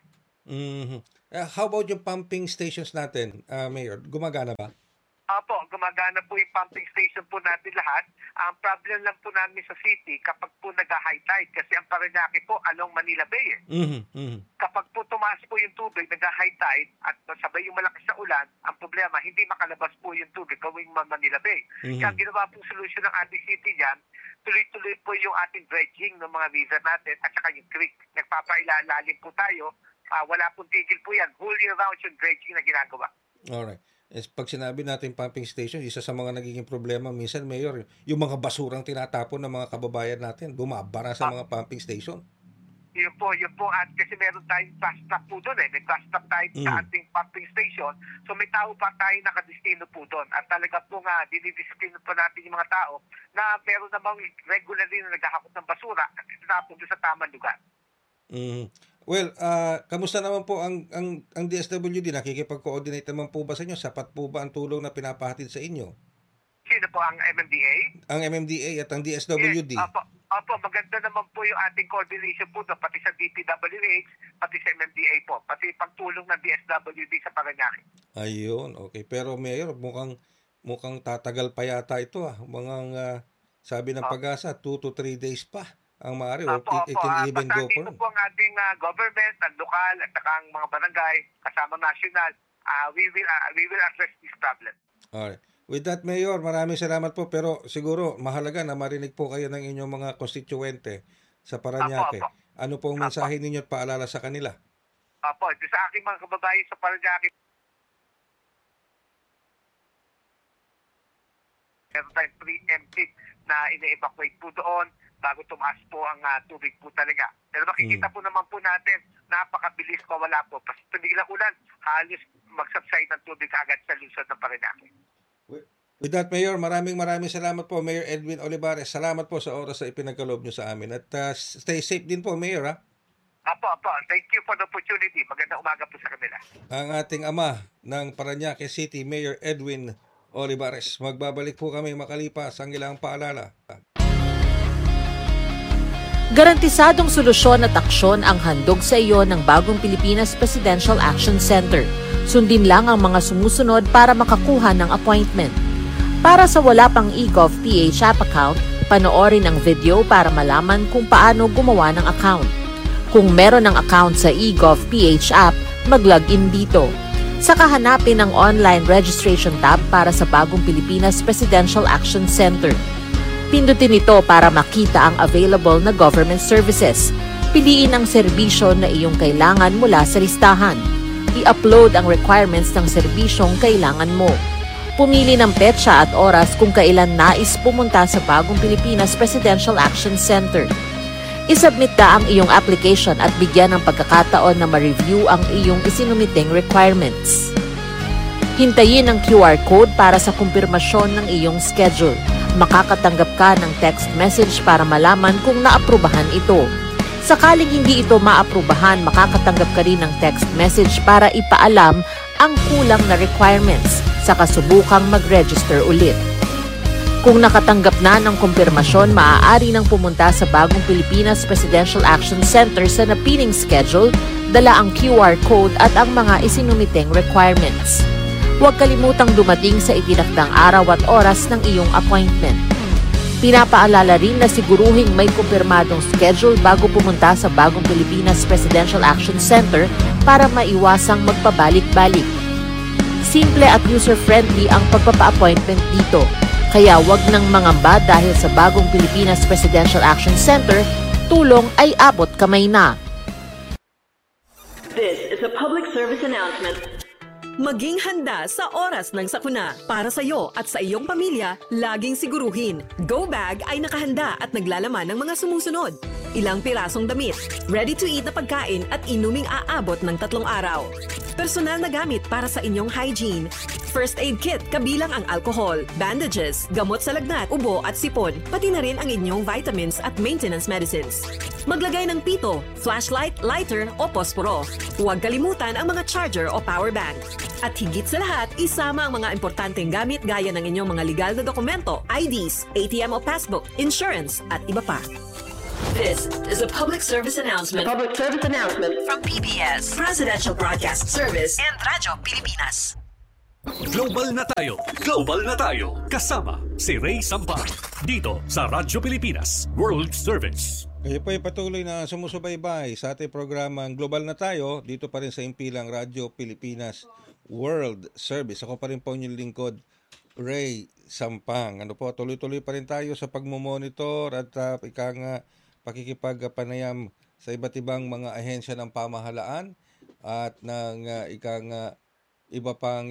How about yung pumping stations natin, Mayor? Gumagana ba? Opo, gumagana po yung pumping station po natin lahat. Ang problem lang po namin sa city, kapag po nag-high tide, kasi ang Parañaque po along Manila Bay. Kapag po tumaas po yung tubig, nag-high tide, at sabay yung malakas na ulan, ang problema, hindi makalabas po yung tubig gawing Manila Bay. Kaya ginawa pong solusyon ng ating city dyan, tuloy-tuloy po yung ating dredging ng mga river natin at saka yung creek. Nagpapailalim po tayo. Wala pong tigil po yan. Whole year round yung dredging na ginagawa. Alright. Pag sinabi natin pumping station, isa sa mga nagiging problema minsan, Mayor, yung mga basurang tinatapon ng mga kababayan natin, bumabara sa mga pumping station. Yun po. At kasi meron tayong fast track po doon. May fast track tayo sa ating pumping station. So may tao pa tayo nakadestino po doon. At talaga po nga, dinidisiplino po natin yung mga tao na meron namang regularly na naghahakot ng basura at itinapon doon sa tamang lugar. Well, kamusta naman po ang DSWD? Nakikipag-coordinate naman po ba sa inyo? Sapat po ba ang tulong na pinapahatid sa inyo? Sino po, ang MMDA? Ang MMDA at ang DSWD? Yes, opo, maganda naman po yung ating coordination po doon, pati sa DPWH, pati sa MMDA po, pati pagtulong ng DSWD sa Parañaque. Ayun, okay. Pero Mayor, mukhang tatagal pa yata ito. Sabi ng Pag-asa, 2 to 3 days pa ang maaari, or it can even go for. Dito po ang ating government, ang lokal, at saka ang mga barangay, kasama national, we will address this problem. Alright. With that, Mayor, maraming salamat po, pero siguro mahalaga na marinig po kayo ng inyong mga konstituente sa Parañaque. Ano pong mensahe ninyo at paalala sa kanila? Apo, ito sa aking mga kababayan sa Parañaque, meron tayong preemptive na ina-evacuate po doon bago tumaas po ang tubig po talaga. Pero makikita po naman po natin, napakabilis pa, wala po. Pas tumigil ang ulan, halos mag-subside ng tubig agad sa lungsod ng Parañaque. With that, Mayor, maraming salamat po, Mayor Edwin Olivares. Salamat po sa oras na ipinagkaloob nyo sa amin. At stay safe din po, Mayor, ha? Apo. Thank you for the opportunity. Magandang umaga po sa kanila. Ang ating ama ng Parañaque City, Mayor Edwin Olivares. Magbabalik po kami makalipas ang ilang paalala. Garantisadong solusyon at aksyon ang handog sa iyo ng Bagong Pilipinas Presidential Action Center. Sundin lang ang mga sumusunod para makakuha ng appointment. Para sa wala pang eGov.ph app account, panoorin ang video para malaman kung paano gumawa ng account. Kung meron ng account sa eGov.ph app, mag-login dito. Saka hanapin ang online registration tab para sa Bagong Pilipinas Presidential Action Center. Pindutin ito para makita ang available na government services. Piliin ang serbisyo na iyong kailangan mula sa listahan. I-upload ang requirements ng serbisyong kailangan mo. Pumili ng petsa at oras kung kailan nais pumunta sa Bagong Pilipinas Presidential Action Center. I-submit na ang iyong application at bigyan ng pagkakataon na ma-review ang iyong isinumiting requirements. Hintayin ang QR code para sa kumpirmasyon ng iyong schedule. Makakatanggap ka ng text message para malaman kung naaprubahan ito. Sakaling hindi ito maaprubahan, makakatanggap ka rin ng text message para ipaalam ang kulang na requirements sa kasubukang mag-register ulit. Kung nakatanggap na ng kumpirmasyon, maaari nang pumunta sa Bagong Pilipinas Presidential Action Center sa napiling schedule, dala ang QR code at ang mga isinumiteng requirements. Huwag kalimutang dumating sa itinakdang araw at oras ng iyong appointment. Pinapaalala rin na siguruhing may kumpirmadong schedule bago pumunta sa Bagong Pilipinas Presidential Action Center para maiwasang magpabalik-balik. Simple at user-friendly ang pagpapa-appointment dito, kaya wag nang mangamba dahil sa Bagong Pilipinas Presidential Action Center, tulong ay abot kamay na. This is a public service announcement. Maging handa sa oras ng sakuna. Para sa iyo at sa iyong pamilya, laging siguruhin. Go Bag ay nakahanda at naglalaman ng mga sumusunod. ilang pirasong damit, ready-to-eat na pagkain at inuming aabot ng 3 araw. Personal na gamit para sa inyong hygiene. First aid kit kabilang ang alcohol, bandages, gamot sa lagnat, ubo at sipon, pati na rin ang inyong vitamins at maintenance medicines. Maglagay ng pito, flashlight, lighter o posporo. Huwag kalimutan ang mga charger o power bank. At higit sa lahat, isama ang mga importanteng gamit gaya ng inyong mga legal na dokumento, IDs, ATM o passbook, insurance at iba pa. This is a public service announcement. From PBS, Presidential Broadcast Service and Radyo Pilipinas. Global na tayo! Global na tayo! Kasama si Ray Sampa dito sa Radyo Pilipinas World Service. Kayo po ay patuloy na sumusubaybay sa ating programang Global na tayo dito pa rin sa impilang Radyo Pilipinas World Service. Ako pa rin po inyong lingkod, Ray Sampang. Tuloy-tuloy pa rin tayo sa pagmumonitor at pakikipagpanayam sa iba't ibang mga ahensya ng pamahalaan at ng iba pang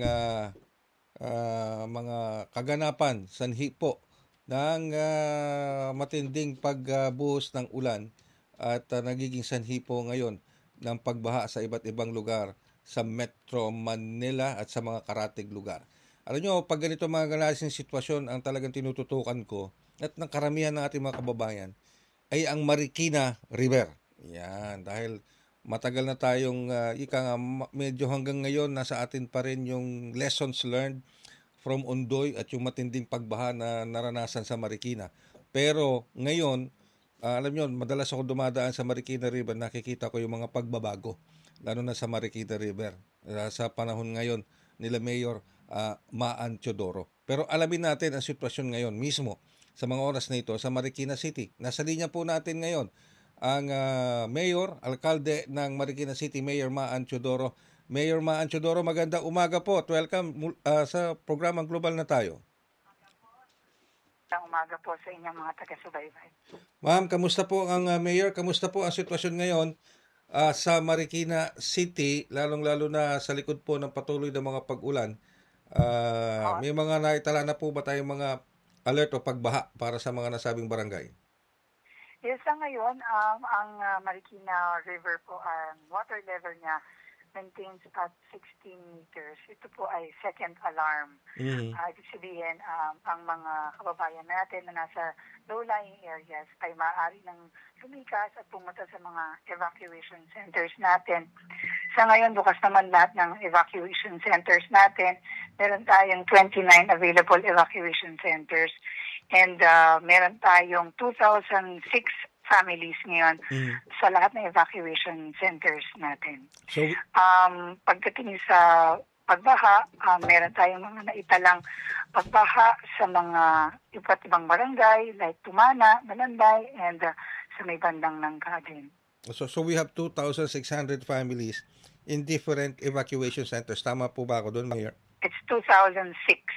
mga kaganapan sanhi po ng matinding pagbuhos ng ulan at nagiging sanhi po ngayon ng pagbaha sa iba't ibang lugar sa Metro Manila at sa mga karatig lugar. Alam nyo, pag ganito mga ganasing sitwasyon ang talagang tinututukan ko at ng karamihan ng ating mga kababayan ay ang Marikina River. Yan, dahil matagal na tayong medyo hanggang ngayon nasa atin pa rin yung lessons learned from Ondoy at yung matinding pagbaha na naranasan sa Marikina. Pero ngayon, alam nyo, madalas ako dumadaan sa Marikina River, nakikita ko yung mga pagbabago, lalo na sa Marikina River, sa panahon ngayon nila Mayor Maan Teodoro. Pero alamin natin ang sitwasyon ngayon mismo sa mga oras na ito sa Marikina City. Nasa linya po natin ngayon ang Mayor, Alkalde ng Marikina City, Mayor Maan Teodoro. Mayor Maan Teodoro, magandang umaga po at welcome sa programang Global na tayo. Magandang umaga po sa inyong mga taga-subaybay. Ma'am, kamusta po ang Mayor? Kamusta po ang sitwasyon ngayon sa Marikina City, lalong-lalo na sa likod po ng patuloy na mga pag-ulan? May mga naitala na po ba tayong mga alert o pagbaha para sa mga nasabing barangay? Yes, sa ngayon, ang Marikina River po, water level niya maintains at 16 meters. Ito po ay second alarm. Ibig sabihin, ang mga kababayan natin na nasa low-lying areas ay maaari nang lumikas at pumunta sa mga evacuation centers natin. Sa ngayon, bukas naman lahat ng evacuation centers natin. Meron tayong 29 available evacuation centers. And meron tayong 2,006 families ngayon sa lahat ng evacuation centers natin. So, pagdating sa pagbaha, meron tayong mga naitalang pagbaha sa mga iba't ibang barangay like Tumana, Malanday, and sa may bandang Nangka din. So we have 2,600 families in different evacuation centers. Tama po ba ako doon, Mayor? It's 2006.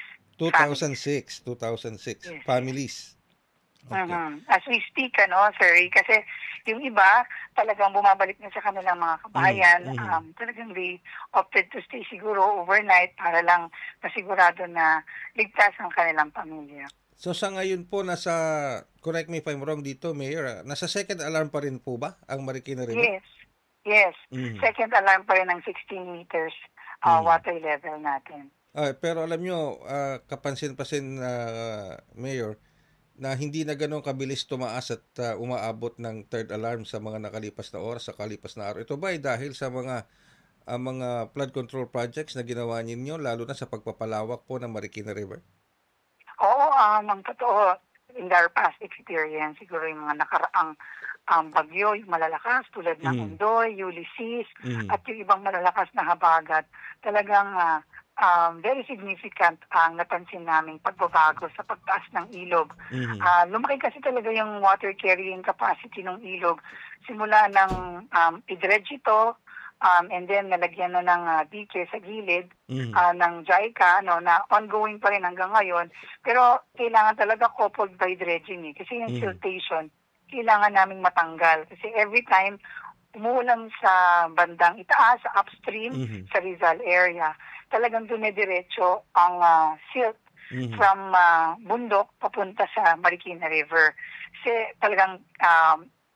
2006 yes. Families. Okay. As we speak, sir, kasi yung iba talagang bumabalik na sa kanilang mga kabayan. Talagang they opted to stay siguro overnight para lang masigurado na ligtas ang kanilang pamilya. So sa ngayon po, correct me if I'm wrong dito, Mayor, nasa second alarm pa rin po ba ang Marikina River? Yes. Second alarm pa rin ng 16 meters water level natin. Pero alam nyo, kapansin-pansin, Mayor, na hindi na ganun kabilis tumaas at umaabot ng third alarm sa mga nakalipas na oras, sa kalipas na araw. Ito ba ay dahil sa mga flood control projects na ginawa ninyo, lalo na sa pagpapalawak po ng Marikina River? Oo, ang totoo, in our past experience, siguro yung mga nakaraang bagyo, yung malalakas tulad ng Ondoy, Ulysses, at yung ibang malalakas na habagat, talagang very significant ang napansin naming pagbabago sa pagtaas ng ilog. Lumaki kasi talaga yung water carrying capacity ng ilog. Simula ng i-dredge ito, and then nalagyan na ng beaches sa gilid ng JICA, na ongoing pa rin hanggang ngayon. Pero kailangan talaga coupled by dredging kasi yung siltation, kailangan naming matanggal. Kasi every time umuulan sa bandang itaas, sa upstream, sa Rizal area, talagang dumediretso ang silt from bundok papunta sa Marikina River. Kasi talagang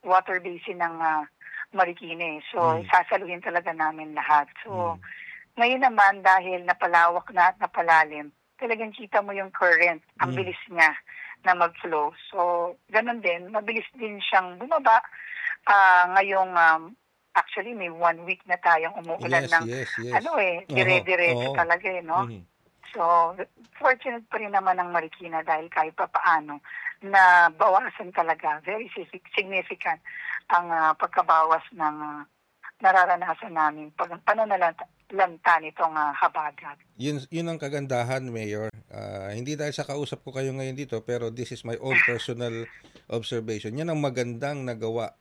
water basin ng Marikina. So, sasaluhin talaga namin lahat. So, ngayon naman, dahil napalawak na at napalalim, talagang kita mo yung current, ang bilis niya na mag-flow. So, ganun din, mabilis din siyang bumaba. Ngayong, actually, may 1 week na tayong umuulan ng, dire-diretso talaga, no? So, fortunate pa rin naman ang Marikina dahil kahit pa paano na bawasan talaga, very significant ang pagkabawas ng nararanasan namin pag pananalanta nitong habagat. Yun ang kagandahan, Mayor. Hindi dahil sa kausap ko kayo ngayon dito, pero this is my own personal observation. Yan ang magandang nagawa.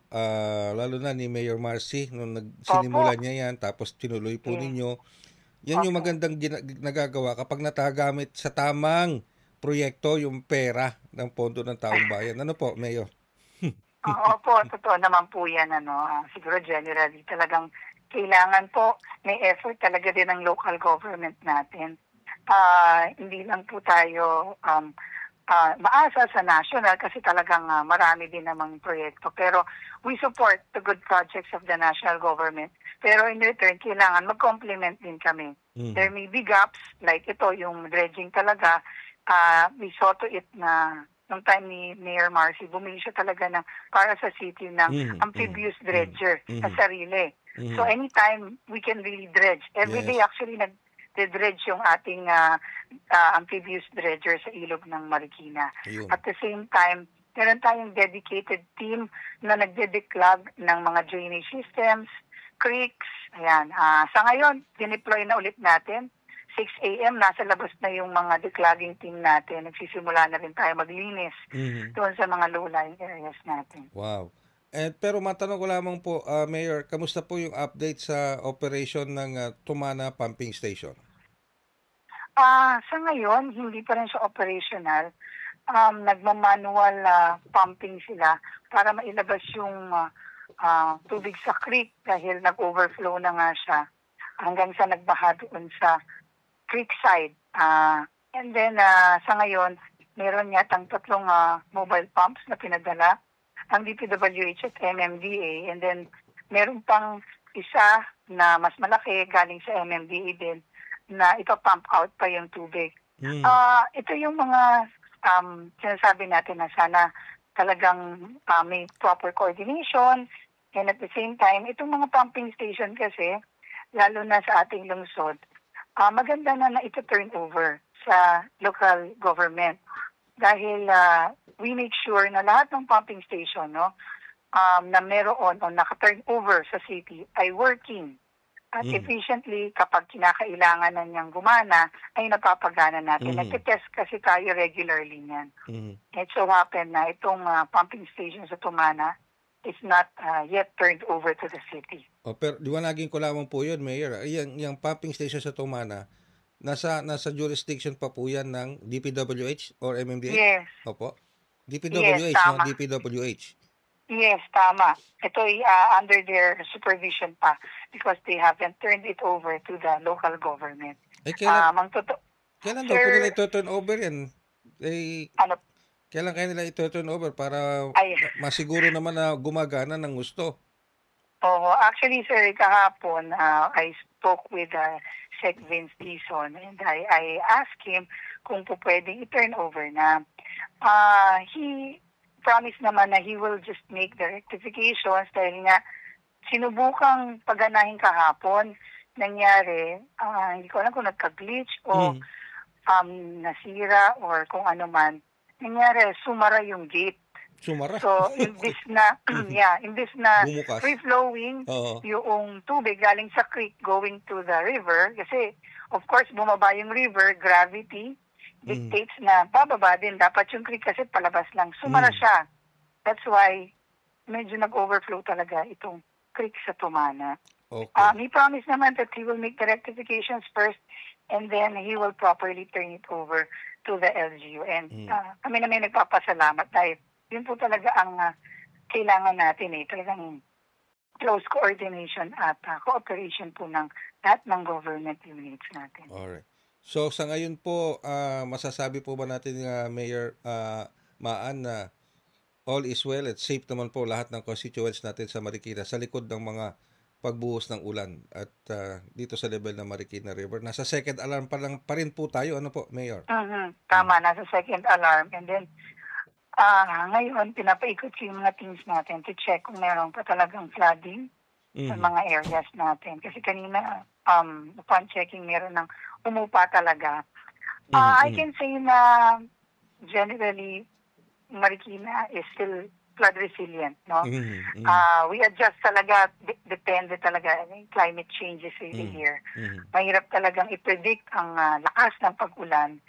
Lalo na ni Mayor Marcy nung sinimula niya yan, tapos tinuloy po ninyo. Yan yung magandang nagagawa kapag natagamit sa tamang proyekto yung pera ng pondo ng taong bayan. Ano po, Mayor? Opo, totoo naman po yan. Siguro generally talagang kailangan po may effort talaga din ng local government natin. Hindi lang po tayo maasa sa national kasi talagang marami din namang proyekto. Pero we support the good projects of the national government. Pero in return, kailangan mag-complement din kami. There may be gaps, like ito, yung dredging talaga. We saw to it na nung time ni Mayor Marcy, bumili siya talaga para sa city ng amphibious dredger sa sarili. So anytime we can really dredge. Every day actually nag-dredge yung ating amphibious dredger sa ilog ng Marikina. At the same time, meron tayong dedicated team na nagde-declog ng mga drainage systems, creeks. Ayan. Sa ngayon, dineploy na ulit natin. 6 a.m. nasa labas na yung mga declogging team natin. Nagsisimula na rin tayo maglinis doon sa mga low-lying areas natin. Wow. Pero matanong ko lamang po, Mayor, kamusta po yung update sa operation ng Tumana Pumping Station? Sa ngayon, hindi pa rin siya operational. Nagmamanual pumping sila para mailabas yung tubig sa creek dahil nag-overflow na nga siya hanggang sa nagbaha doon sa creek side. And then, sa ngayon, meron yatang 3 mobile pumps na pinadala ang DPWH at MMDA. And then, meron pang isa na mas malaki galing sa MMDA din na ipapump out pa yung tubig. Ito yung mga sinasabi natin na sana talagang may proper coordination. And at the same time, itong mga pumping station kasi, lalo na sa ating lungsod, maganda na ito turn over sa local government. Dahil we make sure na lahat ng pumping station na meron o naka-turn over sa city ay working. At efficiently, kapag kinakailangan na niyang gumana, ay napapagana natin. Nagtitest kasi tayo regularly niyan. It so happen na itong pumping station sa Tumana is not yet turned over to the city. Pero liwanagin ko lamang po yun, Mayor. Yung pumping station sa Tumana, nasa jurisdiction pa po yan ng DPWH or MMDA? Yes. Opo. DPWH, yes, tama. DPWH. Yes, tama. Ito ay under their supervision pa because they haven't turned it over to the local government. Kailan daw po nila ito-turn over yan? Kailan kayo nila ito-turn over para masiguro naman na gumagana ng gusto? Actually, sir, kahapon, I spoke with Sec Vince Dizon and I asked him kung po pwedeng i-turn over na. He promise naman na he will just make the rectifications dahil nga sinubukang pagganahin kahapon, nangyari, hindi ko alam kung nagka-glitch o nasira or kung ano man, nangyari, sumara yung gate. Sumara? So, imbis na, imbis na free-flowing yung tubig galing sa creek going to the river, kasi, of course, bumaba yung river, gravity, dictates na bababa din. Dapat yung creek kasi palabas lang. Sumara siya. That's why medyo nag-overflow talaga itong creek sa Tumana. Okay. He promised naman that he will make the rectifications first and then he will properly turn it over to the LGU. And kami naman nagpapasalamat dahil yun po talaga ang kailangan natin talagang close coordination at cooperation po ng lahat ng government units natin. Alright. So sa ngayon po, masasabi po ba natin, Mayor Maan, na all is well at safe naman po lahat ng constituents natin sa Marikina sa likod ng mga pagbuhos ng ulan. At dito sa level ng Marikina River, nasa second alarm pa rin po tayo. Ano po, Mayor? Tama, nasa second alarm. And then, ngayon, pinapaikot ko yung mga teams natin to check kung meron pa talagang flooding sa mga areas natin. Kasi kanina, upon checking, meron ng umupa talaga. I can say na generally, Marikina is still flood resilient, no? We adjust talaga, depende talaga. I mean, climate change is really here. Mahirap talagang i-predict ang lakas ng pag-ulan.